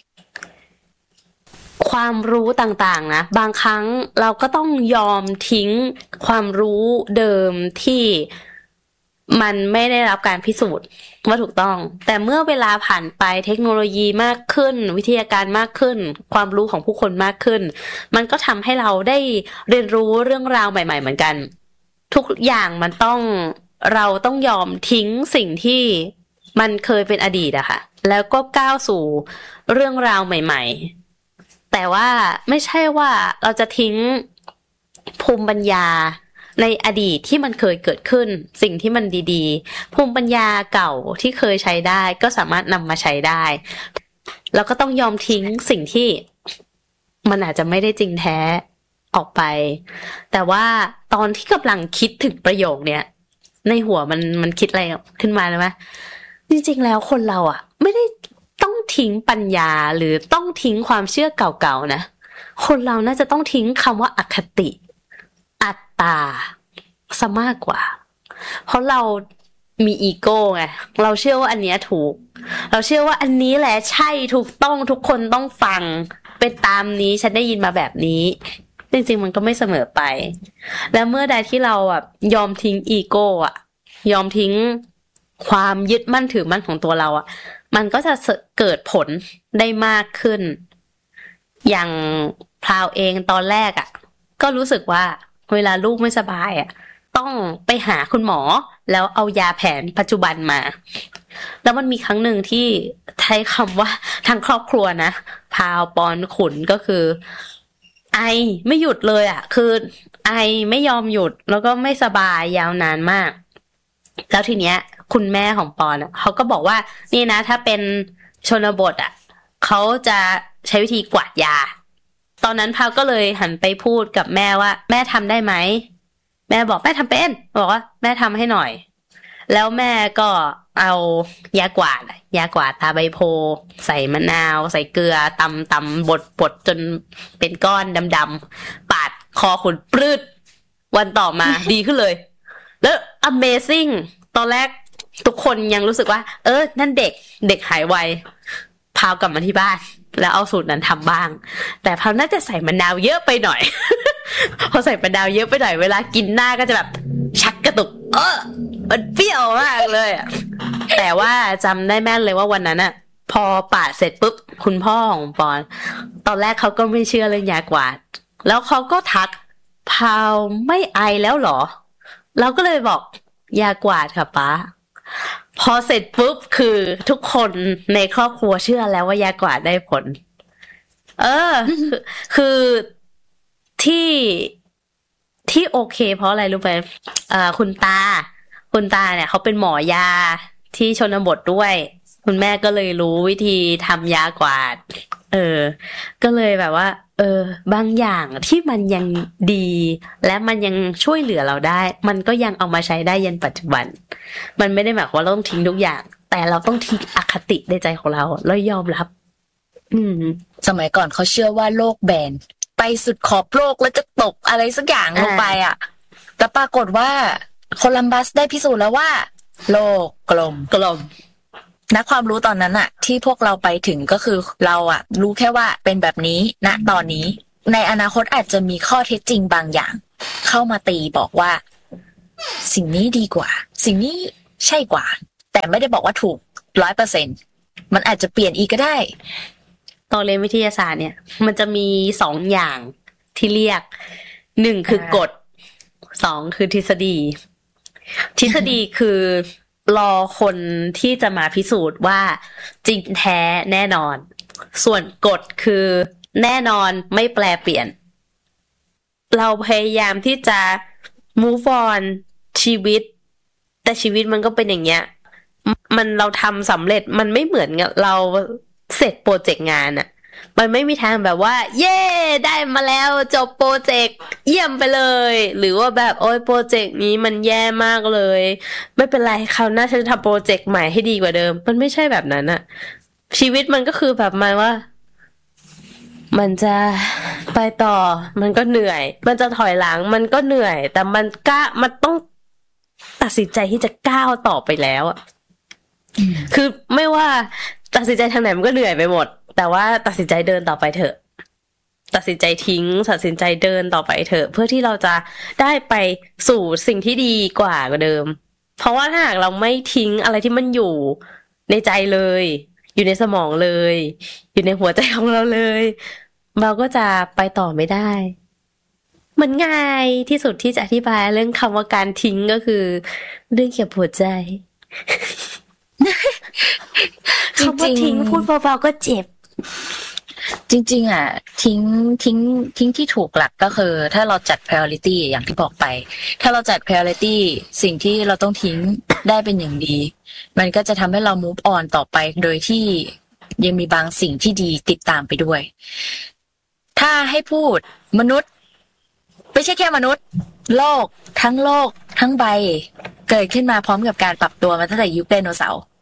ความรู้ต่างๆนะบางครั้งเราก็ต้องยอมทิ้งความรู้เดิมที่มันไม่ได้รับการพิสูจน์ว่าถูกต้องแต่เมื่อเวลาผ่านไปเทคโนโลยีมากขึ้นวิทยาการมากขึ้นความรู้ของผู้คนมากขึ้นมันก็ทำให้เราได้เรียนรู้เรื่องราวใหม่ๆเหมือนกันทุกอย่างมันเราต้องยอมทิ้งสิ่งที่มันเคยเป็นอดีตอะค่ะแล้วก็ก้าวสู่เรื่องราวใหม่ๆแต่ว่าไม่ใช่ว่าเราจะทิ้งภูมิปัญญาในอดีตที่มันเคยเกิดขึ้นสิ่งที่มันดีๆภูมิปัญญาเก่าที่เคยใช้ได้ก็สามารถนำมาใช้ได้แล้วก็ต้องยอมทิ้งสิ่งที่มันอาจจะไม่ได้จริงแท้ออกไปแต่ว่าตอนที่กำลังคิดถึงประโยคเนี้ยในหัวมันคิดอะไรขึ้นมาเลยไหมจริงๆแล้วคนเราอ่ะไม่ได้ต้องทิ้งปัญญาหรือต้องทิ้งความเชื่อเก่าๆนะคนเราน่าจะต้องทิ้งคำว่าอคติอัตตาซะมากกว่าเพราะเรามีอีโก้ไงเราเชื่อว่าอันเนี้ยถูกเราเชื่อว่าอันนี้แหละใช่ถูกต้องทุกคนต้องฟังเป็นตามนี้ฉันได้ยินมาแบบนี้จริงๆมันก็ไม่เสมอไปแล้วเมื่อใดที่เราอ่ะยอมทิ้งอีโก้อ่ะยอมทิ้งความยึดมั่นถือมั่นของตัวเราอ่ะมันก็จะเกิดผลได้มากขึ้นอย่างพราวเองตอนแรกอ่ะก็รู้สึกว่าเวลาลูกไม่สบายอ่ะต้องไปหาคุณหมอแล้วเอายาแผนปัจจุบันมาแล้วมันมีครั้งหนึ่งที่ใช้คำว่าทางครอบครัวนะพาวปอนขุนก็คือไอไม่หยุดเลยอ่ะคือไอไม่ยอมหยุดแล้วก็ไม่สบายยาวนานมากแล้วทีเนี้ยคุณแม่ของปอนเขาก็บอกว่านี่นะถ้าเป็นชนบทอ่ะเขาจะใช้วิธีกวาดยาตอนนั้นพาวก็เลยหันไปพูดกับแม่ว่าแม่ทำได้ไหมแม่บอกแม่ทำเป็นบอกว่าแม่ทำให้หน่อยแล้วแม่ก็เอายากวาดตาใบโพใส่มะนาวใส่เกลือตำบดจนเป็นก้อนดำๆปาดคอขุนปรืดวันต่อมา ดีขึ้นเลยแล้ว Amazing ตอนแรกทุกคนยังรู้สึกว่านั่นเด็กหายไวพาวกลับมาที่บ้านแล้วเอาสูตรนั้นทำบ้างแต่พาวน่าจะใส่มะนาวเยอะไปหน่อย พอใส่มะนาวเยอะไปหน่อยเวลากินหน้าก็จะแบบชักกระตุกมันเปรี้ยวมากเลยอ่ะแต่ว่าจำได้แม่นเลยว่าวันนั้นอ่ะพอปาดเสร็จปุ๊บคุณพ่อของปอนตอนแรกเขาก็ไม่เชื่อเรื่องยากวาดแล้วเขาก็ทักพาวไม่ไอแล้วเหรอเราก็เลยบอกยากวาดค่ะป๊าพอเสร็จปุ๊บคือทุกคนในครอบครัวเชื่อแล้วว่ายากวาดได้ผลคือที่โอเคเพราะอะไรรู้ไหมคุณตาเนี่ยเขาเป็นหมอยาที่ชนบทด้วยคุณแม่ก็เลยรู้วิธีทำยากวาดก็เลยแบบว่าบางอย่างที่มันยังดีและมันยังช่วยเหลือเราได้มันก็ยังเอามาใช้ได้ยันปัจจุบันมันไม่ได้หมายความว่าเราต้องทิ้งทุกอย่างแต่เราต้องทิ้งอคติในใจของเราแล้วยอมรับสมัยก่อนเขาเชื่อว่าโลกแบนไปสุดขอบโลกแล้วจะตกอะไรสักอย่างลงไปอ่ะแต่ปรากฏว่าโคลัมบัสได้พิสูจน์แล้วว่าโลกกลมนักความรู้ตอนนั้นอะที่พวกเราไปถึงก็คือเราอะรู้แค่ว่าเป็นแบบนี้ณตอนนี้ในอนาคตอาจจะมีข้อเท็จจริงบางอย่างเข้ามาตีบอกว่าสิ่งนี้ดีกว่าสิ่งนี้ใช่กว่าแต่ไม่ได้บอกว่าถูก 100% มันอาจจะเปลี่ยนอีกก็ได้ตอนเรียนวิทยาศาสตร์เนี่ยมันจะมี2อย่างที่เรียก1คือกฎ2คือทฤษฎีคือรอคนที่จะมาพิสูจน์ว่าจริงแท้แน่นอนส่วนกฎคือแน่นอนไม่แปลเปลี่ยนเราพยายามที่จะ move on ชีวิตแต่ชีวิตมันก็เป็นอย่างเงี้ยมันเราทำสำเร็จมันไม่เหมือนเราเสร็จโปรเจกต์งานอะมันไม่มีทางแบบว่าเย้ได้มาแล้วจบโปรเจกต์เยี่ยมไปเลยหรือว่าแบบโอ้ยโปรเจกต์นี้มันแย่มากเลยไม่เป็นไรคราวหน้าฉันจะทำโปรเจกต์ใหม่ให้ดีกว่าเดิมมันไม่ใช่แบบนั้นอะชีวิตมันก็คือแบบมันว่ามันจะไปต่อมันก็เหนื่อยมันจะถอยหลังมันก็เหนื่อยแต่มันต้องตัดสินใจที่จะก้าวต่อไปแล้วอะคือไม่ว่าตัดสินใจทางไหนมันก็เหนื่อยไปหมดแต่ว่าตัดสินใจเดินต่อไปเถอะตัดสินใจทิ้งตัดสินใจเดินต่อไปเถอะเพื่อที่เราจะได้ไปสู่สิ่งที่ดีกว่าเดิมเพราะว่าถ้าหากเราไม่ทิ้งอะไรที่มันอยู่ในใจเลยอยู่ในสมองเลยอยู่ในหัวใจของเราเลยเราก็จะไปต่อไม่ได้มันง่ายที่สุดที่จะอธิบายเรื่องคำว่าการทิ้งก็คือเรื่องเกี่ยวกับหัวใจคำว่าทิ้งพูดเบาๆก็เจ็บจริงๆอ่ะทิ้งที่ถูกหลักก็คือถ้าเราจัด priority อย่างที่บอกไปถ้าเราจัด priority สิ่งที่เราต้องทิ้งได้เป็นอย่างดีมันก็จะทำให้เรา move on ต่อไปโดยที่ยังมีบางสิ่งที่ดีติดตามไปด้วยถ้าให้พูดมนุษย์ไม่ใช่แค่มนุษย์โลกทั้งใบเกิดขึ้นมาพร้อมกับการปรับตัวมาตั้งแต่ยุคไดโนเสาร์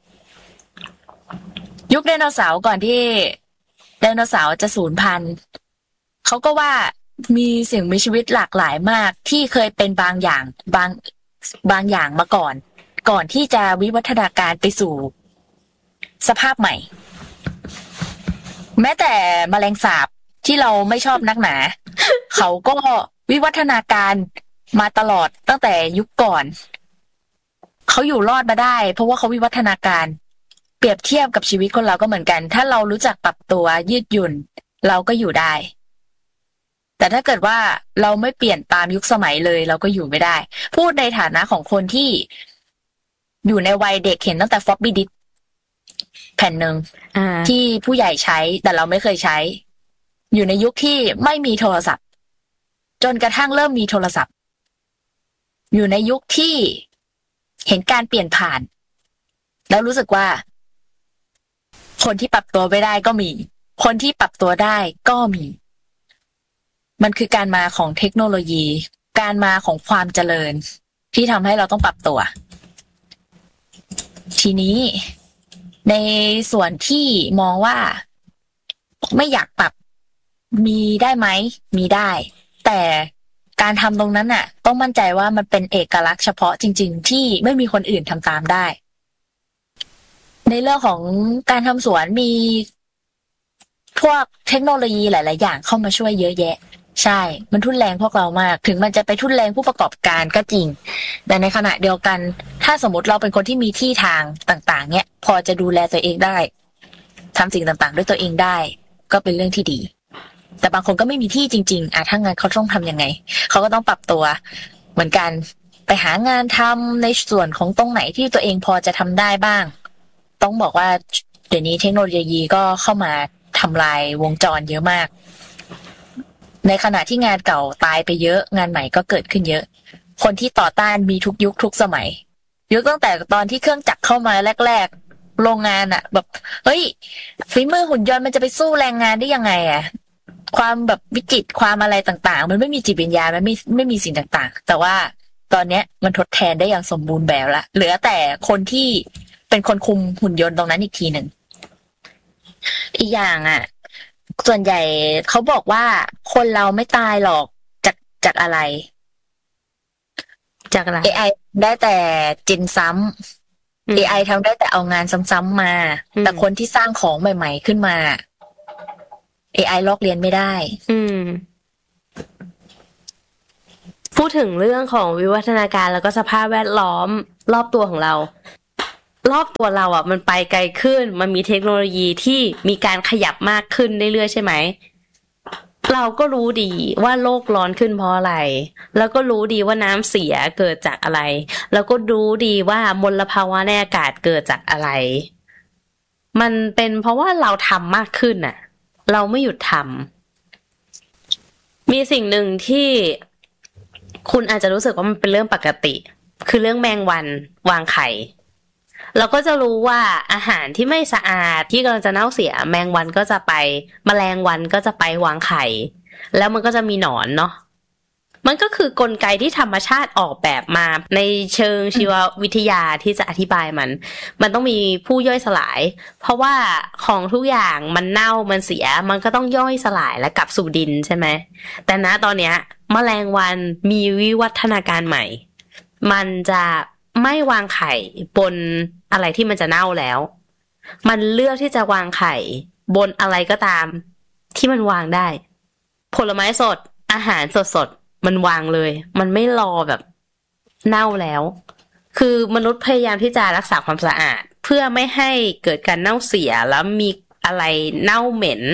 ก่อนที่ไดโนเสาร์จะสูญพันธุ์เขาก็ว่ามีสิ่งมีชีวิตหลากหลายมากที่เคยเป็นบางอย่างมาก่อนที่จะวิวัฒนาการไปสู่สภาพใหม่แม้แต่แมลงสาบที่เราไม่ชอบนักหนา เขาก็วิวัฒนาการมาตลอดตั้งแต่ยุคก่อนเขาอยู่รอดมาได้เพราะว่าเขาวิวัฒนาการเปรียบเทียบกับชีวิตคนเราก็เหมือนกันถ้าเรารู้จักปรับตัวยืดหยุ่นเราก็อยู่ได้แต่ถ้าเกิดว่าเราไม่เปลี่ยนตามยุคสมัยเลยเราก็อยู่ไม่ได้พูดในฐานะของคนที่อยู่ในวัยเด็กเห็นตั้งแต่ฟลอปปี้ดิสแผ่นหนึ่งที่ผู้ใหญ่ใช้แต่เราไม่เคยใช้อยู่ในยุคที่ไม่มีโทรศัพท์จนกระทั่งเริ่มมีโทรศัพท์อยู่ในยุคที่เห็นการเปลี่ยนผ่านแล้วรู้สึกว่าคนที่ปรับตัวไม่ได้ก็มีคนที่ปรับตัวได้ก็มีมันคือการมาของเทคโนโลยีการมาของความเจริญที่ทำให้เราต้องปรับตัวทีนี้ในส่วนที่มองว่าไม่อยากปรับมีได้ไหมมีได้แต่การทำตรงนั้นน่ะต้องมั่นใจว่ามันเป็นเอกลักษณ์เฉพาะจริงๆที่ไม่มีคนอื่นทำตามได้ในเรื่องของการทำสวนมีพวกเทคโนโลยีหลายๆอย่างเข้ามาช่วยเยอะแยะใช่มันทุ่นแรงพวกเรามากถึงมันจะไปทุ่นแรงผู้ประกอบการก็จริงแต่ในขณะเดียวกันถ้าสมมติเราเป็นคนที่มีที่ทางต่างๆเนี่ยพอจะดูแลตัวเองได้ทำสิ่งต่างๆด้วยตัวเองได้ก็เป็นเรื่องที่ดีแต่บางคนก็ไม่มีที่จริงๆถ้างั้นเขาต้องทำยังไงเขาก็ต้องปรับตัวเหมือนกันไปหางานทำในส่วนของตรงไหนที่ตัวเองพอจะทำได้บ้างต้องบอกว่าเดี๋ยวนี้เทคโนโลยีก็เข้ามาทำลายวงจรเยอะมากในขณะที่งานเก่าตายไปเยอะงานใหม่ก็เกิดขึ้นเยอะคนที่ต่อต้านมีทุกยุคทุกสมัยยุคตั้งแต่ตอนที่เครื่องจักรเข้ามาแรกๆโรงงานอะแบบเฮ้ยฝีมือหุ่นยนต์มันจะไปสู้แรงงานได้ยังไงอะความแบบวิจิตรความอะไรต่างๆมันไม่มีจิตวิญญาณมันไม่มีสิ่งต่างๆแต่ว่าตอนนี้มันทดแทนได้อย่างสมบูรณ์แบบละเหลือแต่คนที่เป็นคนคุมหุ่นยนต์ตรงนั้นอีกทีหนึ่งอีกอย่างอ่ะส่วนใหญ่เขาบอกว่าคนเราไม่ตายหรอกจากอะไรจากอะไร AI ได้แต่จินซ้ำ AI ทำได้แต่เอางานซ้ำๆมาแต่คนที่สร้างของใหม่ๆขึ้นมา AI ลอกเลียนไม่ได้พูดถึงเรื่องของวิวัฒนาการแล้วก็สภาพแวดล้อมรอบตัวของเรารอบตัวเราอ่ะมันไปไกลขึ้นมันมีเทคโนโลยีที่มีการขยับมากขึ้นเรื่อยๆใช่ไหมเราก็รู้ดีว่าโลกร้อนขึ้นเพราะอะไรแล้วก็รู้ดีว่าน้ำเสียเกิดจากอะไรแล้วก็รู้ดีว่ามลภาวะในอากาศเกิดจากอะไรมันเป็นเพราะว่าเราทำมากขึ้นน่ะเราไม่หยุดทำมีสิ่งหนึ่งที่คุณอาจจะรู้สึกว่ามันเป็นเรื่องปกติคือเรื่องแมงวันวางไข่เราก็จะรู้ว่าอาหารที่ไม่สะอาดที่กำลังจะเน่าเสียแมงวันก็จะไปแมลงวันก็จะไปวางไข่แล้วมันก็จะมีหนอนเนาะมันก็คือกลไกที่ธรรมชาติออกแบบมาในเชิงชีววิทยาที่จะอธิบายมันต้องมีผู้ย่อยสลายเพราะว่าของทุกอย่างมันเน่ามันเสียมันก็ต้องย่อยสลายและกลับสู่ดินใช่ไหมแต่ณตอนเนี้ยแมลงวันมีวิวัฒนาการใหม่มันจะไม่วางไข่บนอะไรที่มันจะเน่าแล้วมันเลือกที่จะวางไข่บนอะไรก็ตามที่มันวางได้ผลไม้สดอาหารสดมันวางเลยมันไม่รอแบบเน่าแล้วคือมนุษย์พยายามที่จะรักษาความสะอาดเพื่อไม่ให้เกิดการเน่าเสียแล้วมีอะไรเน่าเหม็น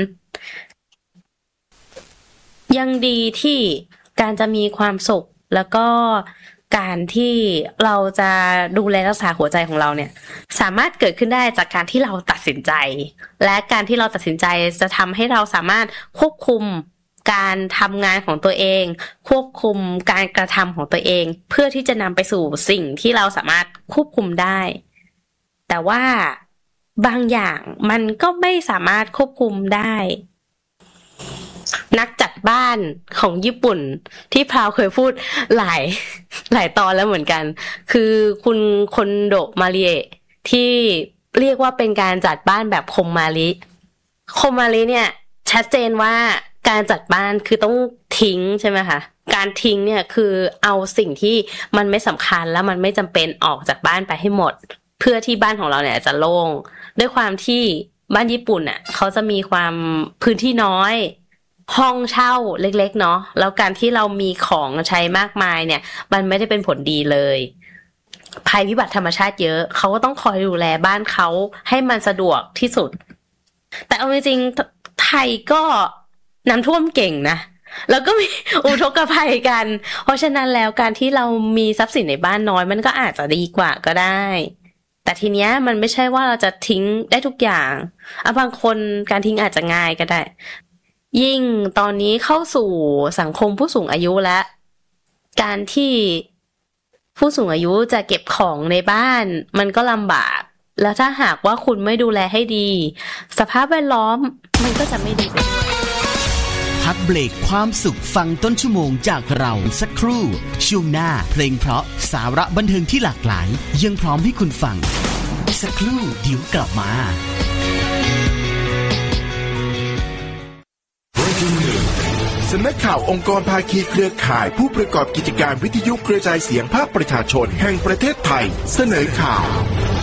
ยังดีที่การจะมีความสุขแล้วก็การที่เราจะดูแลรักษาหัวใจของเราเนี่ยสามารถเกิดขึ้นได้จากการที่เราตัดสินใจและการที่เราตัดสินใจจะทำให้เราสามารถควบคุมการทำงานของตัวเองควบคุมการกระทำของตัวเองเพื่อที่จะนำไปสู่สิ่งที่เราสามารถควบคุมได้แต่ว่าบางอย่างมันก็ไม่สามารถควบคุมได้นักจัดบ้านของญี่ปุ่นที่พราวเคยพูดหลายตอนแล้วเหมือนกันคือคุณคนโดมาริเอะที่เรียกว่าเป็นการจัดบ้านแบบคมมาริเนี่ยชัดเจนว่าการจัดบ้านคือต้องทิ้งใช่ไหมคะการทิ้งเนี่ยคือเอาสิ่งที่มันไม่สำคัญแล้วมันไม่จำเป็นออกจากบ้านไปให้หมดเพื่อที่บ้านของเราเนี่ยจะโล่งด้วยความที่บ้านญี่ปุ่นเขาจะมีความพื้นที่น้อยห้องเช่าเล็กๆเนาะแล้วการที่เรามีของใช้มากมายเนี่ยมันไม่ได้เป็นผลดีเลยภัยพิบัติธรรมชาติเยอะเขาก็ต้องคอยดูแลบ้านเขาให้มันสะดวกที่สุดแต่เอาจริงๆไทยก็น้ำท่วมเก่งนะแล้วก็มีอุทกภัยกันเพราะฉะนั้นแล้วการที่เรามีทรัพย์สินในบ้านน้อยมันก็อาจจะดีกว่าก็ได้แต่ทีเนี้ยมันไม่ใช่ว่าเราจะทิ้งได้ทุกอย่างบางคนการทิ้งอาจจะง่ายก็ได้ยิ่งตอนนี้เข้าสู่สังคมผู้สูงอายุและการที่ผู้สูงอายุจะเก็บของในบ้านมันก็ลำบากแล้วถ้าหากว่าคุณไม่ดูแลให้ดีสภาพแวดล้อมมันก็จะไม่ดีไปด้วยพักเบรกความสุขฟังต้นชั่วโมงจากเราสักครู่ช่วงหน้าเพลงเพราะสาระบันเทิงที่หลากหลายยังพร้อมให้คุณฟังสักครู่เดี๋ยวกลับมาสำนักข่าวองค์กรภาคีเครือข่ายผู้ประกอบกิจการวิทยุกระจายเสียงภาคประชาชนแห่งประเทศไทยเสนอข่าว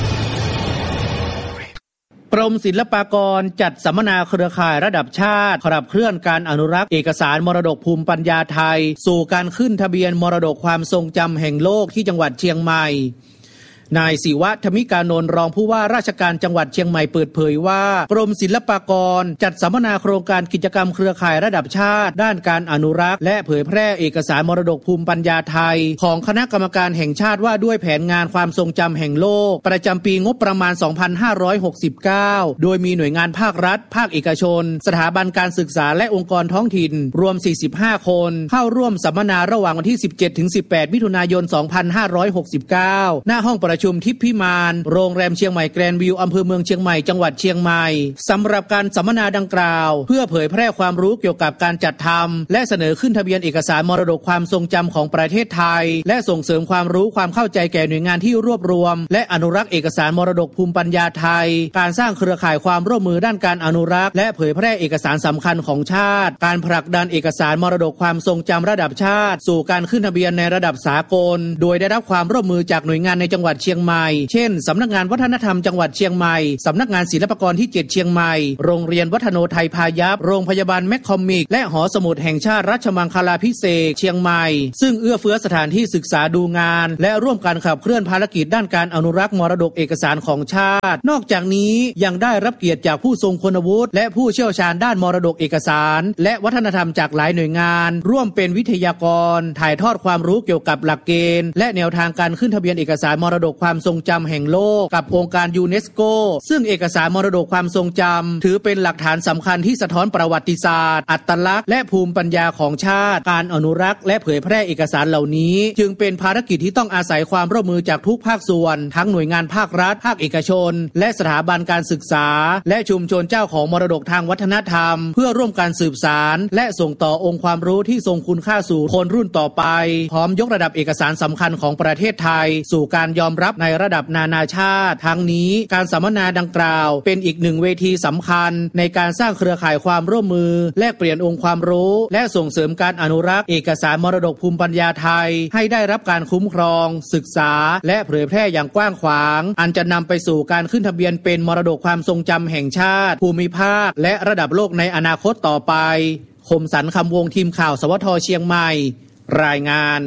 กรมศิลปากรจัดสัมมนาเครือข่ายระดับชาติขับเคลื่อนการอนุรักษ์เอกสารมรดกภูมิปัญญาไทยสู่การขึ้นทะเบียนมรดกความทรงจำแห่งโลกที่จังหวัดเชียงใหม่นายศิวะธมิกานนท์รองผู้ว่าราชการจังหวัดเชียงใหม่เปิดเผยว่ากรมศิลปากรจัดสัมมนาโครงการกิจกรรมเครือข่ายระดับชาติด้านการอนุรักษ์และเผยแพร่เอกสารมรดกภูมิปัญญาไทยของคณะกรรมการแห่งชาติว่าด้วยแผนงานความทรงจำแห่งโลกประจำปีงบประมาณ 2569 โดยมีหน่วยงานภาครัฐภาคเอกชนสถาบันการศึกษาและองค์กรท้องถิ่นรวม45คนเข้าร่วมสัมมนาระหว่างวันที่ 17-18 มิถุนายน 2569 หน้าห้องประชุมทิพย์พิมานโรงแรมเชียงใหม่แกรนด์วิวอำเภอเมืองเชียงใหม่จังหวัดเชียงใหม่สำหรับการสัมมนาดังกล่าวเพื่อเผยแพร่ความรู้เกี่ยวกับการจัดทำและเสนอขึ้นทะเบียนเอกสารมรดกความทรงจำของประเทศไทยและส่งเสริมความรู้ความเข้าใจแก่หน่วยงานที่รวบรวมและอนุรักษ์เอกสารมรดกภูมิปัญญาไทยการสร้างเครือข่ายความร่วมมือด้านการอนุรักษ์และเผยแพร่เอกสารสำคัญของชาติการผลักดันเอกสารมรดกความทรงจำระดับชาติสู่การขึ้นทะเบียนในระดับสากลโดยได้รับความร่วมมือจากหน่วยงานในจังหวัดเชียงใหม่เช่นสำนักงานวัฒนธรรมจังหวัดเชียงใหม่สำนักงานศิลปากรที่7เชียงใหม่โรงเรียนวัฒโนไทยพายัพโรงพยาบาลแมคคอมิกและหอสมุดแห่งชาติรัชมังคลาภิเษกเชียงใหม่ซึ่งเอื้อเฟื้อสถานที่ศึกษาดูงานและร่วมกันขับเคลื่อนภารกิจด้านการอนุรักษ์มรดกเอกสารของชาตินอกจากนี้ยังได้รับเกียรติจากผู้ทรงคุณวุฒิและผู้เชี่ยวชาญด้านมรดกเอกสารและวัฒนธรรมจากหลายหน่วยงานร่วมเป็นวิทยากรถ่ายทอดความรู้เกี่ยวกับหลักเกณฑ์และแนวทางการขึ้นทะเบียนเอกสารมรดกความทรงจำแห่งโลกกับองค์การยูเนสโกซึ่งเอกสารมรดกความทรงจำถือเป็นหลักฐานสำคัญที่สะท้อนประวัติศาสตร์อัตลักษณ์และภูมิปัญญาของชาติการอนุรักษ์และเผยแพร่เอกสารเหล่านี้จึงเป็นภารกิจที่ต้องอาศัยความร่วมมือจากทุกภาคส่วนทั้งหน่วยงานภาครัฐภาคเอกชนและสถาบันการศึกษาและชุมชนเจ้าของมรดกทางวัฒนธรรมเพื่อร่วมกันสืบสานและส่งต่อองค์ความรู้ที่ทรงคุณค่าสู่คนรุ่นต่อไปพร้อมยกระดับเอกสารสำคัญของประเทศไทยสู่การยอมรับในระดับนานาชาติทั้งนี้การสัมมนาดังกล่าวเป็นอีกหนึ่งเวทีสำคัญในการสร้างเครือข่ายความร่วมมือแลกเปลี่ยนองค์ความรู้และส่งเสริมการอนุรักษ์เอกสารมรดกภูมิปัญญาไทยให้ได้รับการคุ้มครองศึกษาและเผยแพร่อย่างกว้างขวางอันจะนำไปสู่การขึ้นทะเบียนเป็นมรดกความทรงจำแห่งชาติภูมิภาคและระดับโลกในอนาคตต่อไปคมสันคำวงทีมข่าวสวทเชียงใหม่รายงาน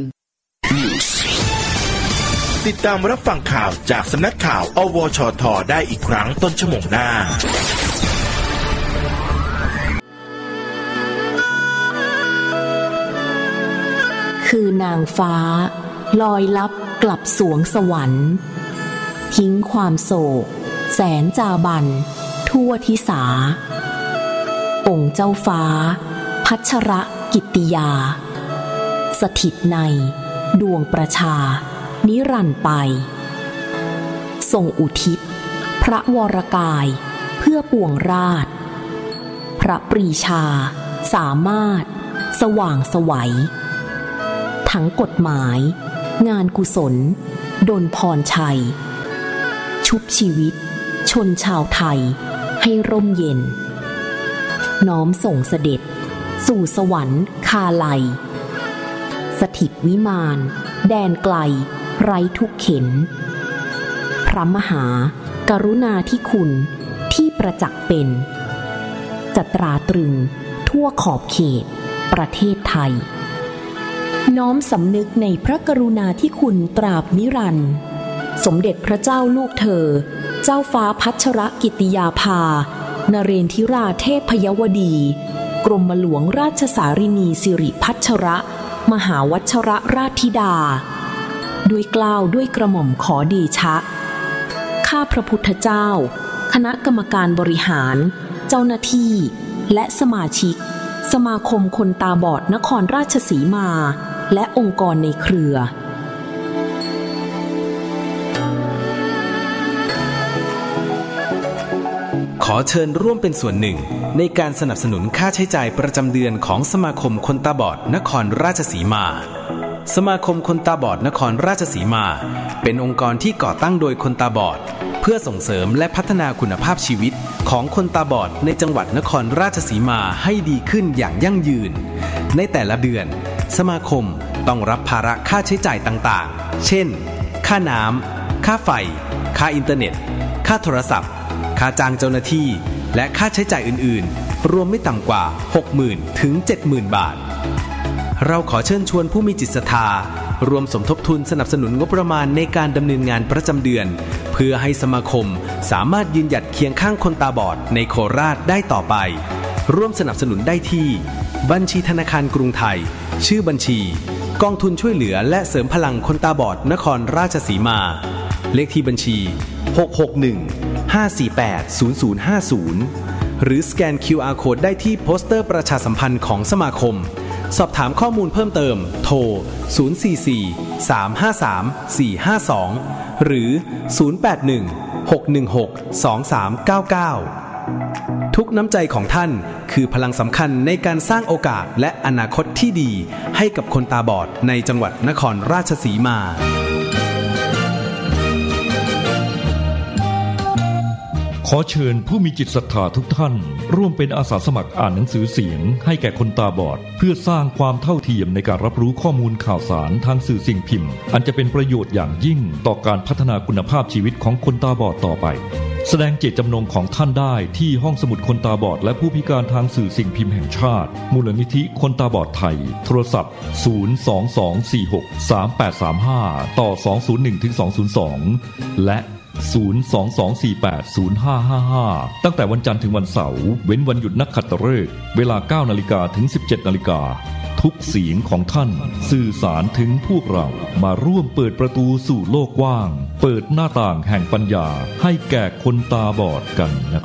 ติดตามรับฟังข่าวจากสำนักข่าวอวชทได้อีกครั้งต้นชั่วโมงหน้าคือนางฟ้าลอยลับกลับสวงสวรรค์ทิ้งความโศกแสนจาบันทั่วทิสาองค์เจ้าฟ้าพัชรกิตติยาสถิตในดวงประชานิรันดร์ไปทรงอุทิศพระวรกายเพื่อปวงราชพระปรีชาสามารถสว่างไสวทั้งกฎหมายงานกุศลดลพรชัยชุบชีวิตชนชาวไทยให้ร่มเย็นน้อมส่งเสด็จสู่สวรรค์คาไลสถิตวิมานแดนไกลไร้ทุกเข็ญพระมหากรุณาธิคุณที่ประจักษ์เป็นจะตราตรึงทั่วทั่วขอบเขตประเทศไทยน้อมสำนึกในพระกรุณาธิคุณตราบนิรันดร์สมเด็จพระเจ้าลูกเธอเจ้าฟ้าพัชรกิติยาภานเรนทิราเทพยวดีกรมหลวงราชสารินีสิริพัชรมหาวัชรราชธิดาด้วยเกล้าด้วยกระหม่อมขอเดชะข้าพระพุทธเจ้าคณะกรรมการบริหารเจ้าหน้าที่และสมาชิกสมาคมคนตาบอดนครราชสีมาและองค์กรในเครือขอเชิญร่วมเป็นส่วนหนึ่งในการสนับสนุนค่าใช้จ่ายประจำเดือนของสมาคมคนตาบอดนครราชสีมาสมาคมคนตาบอดนครราชสีมาเป็นองค์กรที่ก่อตั้งโดยคนตาบอดเพื่อส่งเสริมและพัฒนาคุณภาพชีวิตของคนตาบอดในจังหวัดนครราชสีมาให้ดีขึ้นอย่างยั่งยืนในแต่ละเดือนสมาคมต้องรับภาระค่าใช้จ่ายต่างๆเช่นค่าน้ำค่าไฟค่าอินเทอร์เน็ตค่าโทรศัพท์ค่าจ้างเจ้าหน้าที่และค่าใช้จ่ายอื่นๆรวมไม่ต่ำกว่า 60,000 ถึง 70,000 บาทเราขอเชิญชวนผู้มีจิตศรัทธารวมสมทบทุนสนับสนุนงบประมาณในการดำเนินงานประจำเดือนเพื่อให้สมาคมสามารถยืนหยัดเคียงข้างคนตาบอดในโคราชได้ต่อไปร่วมสนับสนุนได้ที่บัญชีธนาคารกรุงไทยชื่อบัญชีกองทุนช่วยเหลือและเสริมพลังคนตาบอดนครราชสีมาเลขที่บัญชี661-548-0050หรือสแกน QR Code ได้ที่โปสเตอร์ประชาสัมพันธ์ของสมาคมสอบถามข้อมูลเพิ่มเติมโทร044-353-452หรือ081-616-2399ทุกน้ำใจของท่านคือพลังสำคัญในการสร้างโอกาสและอนาคตที่ดีให้กับคนตาบอดในจังหวัดนครราชสีมาขอเชิญผู้มีจิตศรัทธาทุกท่านร่วมเป็นอาสาสมัครอ่านหนังสือเสียงให้แก่คนตาบอดเพื่อสร้างความเท่าเทียมในการรับรู้ข้อมูลข่าวสารทางสื่อสิ่งพิมพ์อันจะเป็นประโยชน์อย่างยิ่งต่อการพัฒนาคุณภาพชีวิตของคนตาบอดต่อไปแสดงเจตจำนงของท่านได้ที่ห้องสมุดคนตาบอดและผู้พิการทางสื่อสิ่งพิมพ์แห่งชาติมูลนิธิคนตาบอดไทยโทรศัพท์022463835ต่อ201-202และ022480555ตั้งแต่วันจันทร์ถึงวันเสาร์เว้นวันหยุดนักขัตฤกษ์เวลา 9:00 นถึง 17:00 นทุกเสียงของท่านสื่อสารถึงพวกเรามาร่วมเปิดประตูสู่โลกกว้างเปิดหน้าต่างแห่งปัญญาให้แก่คนตาบอดกัน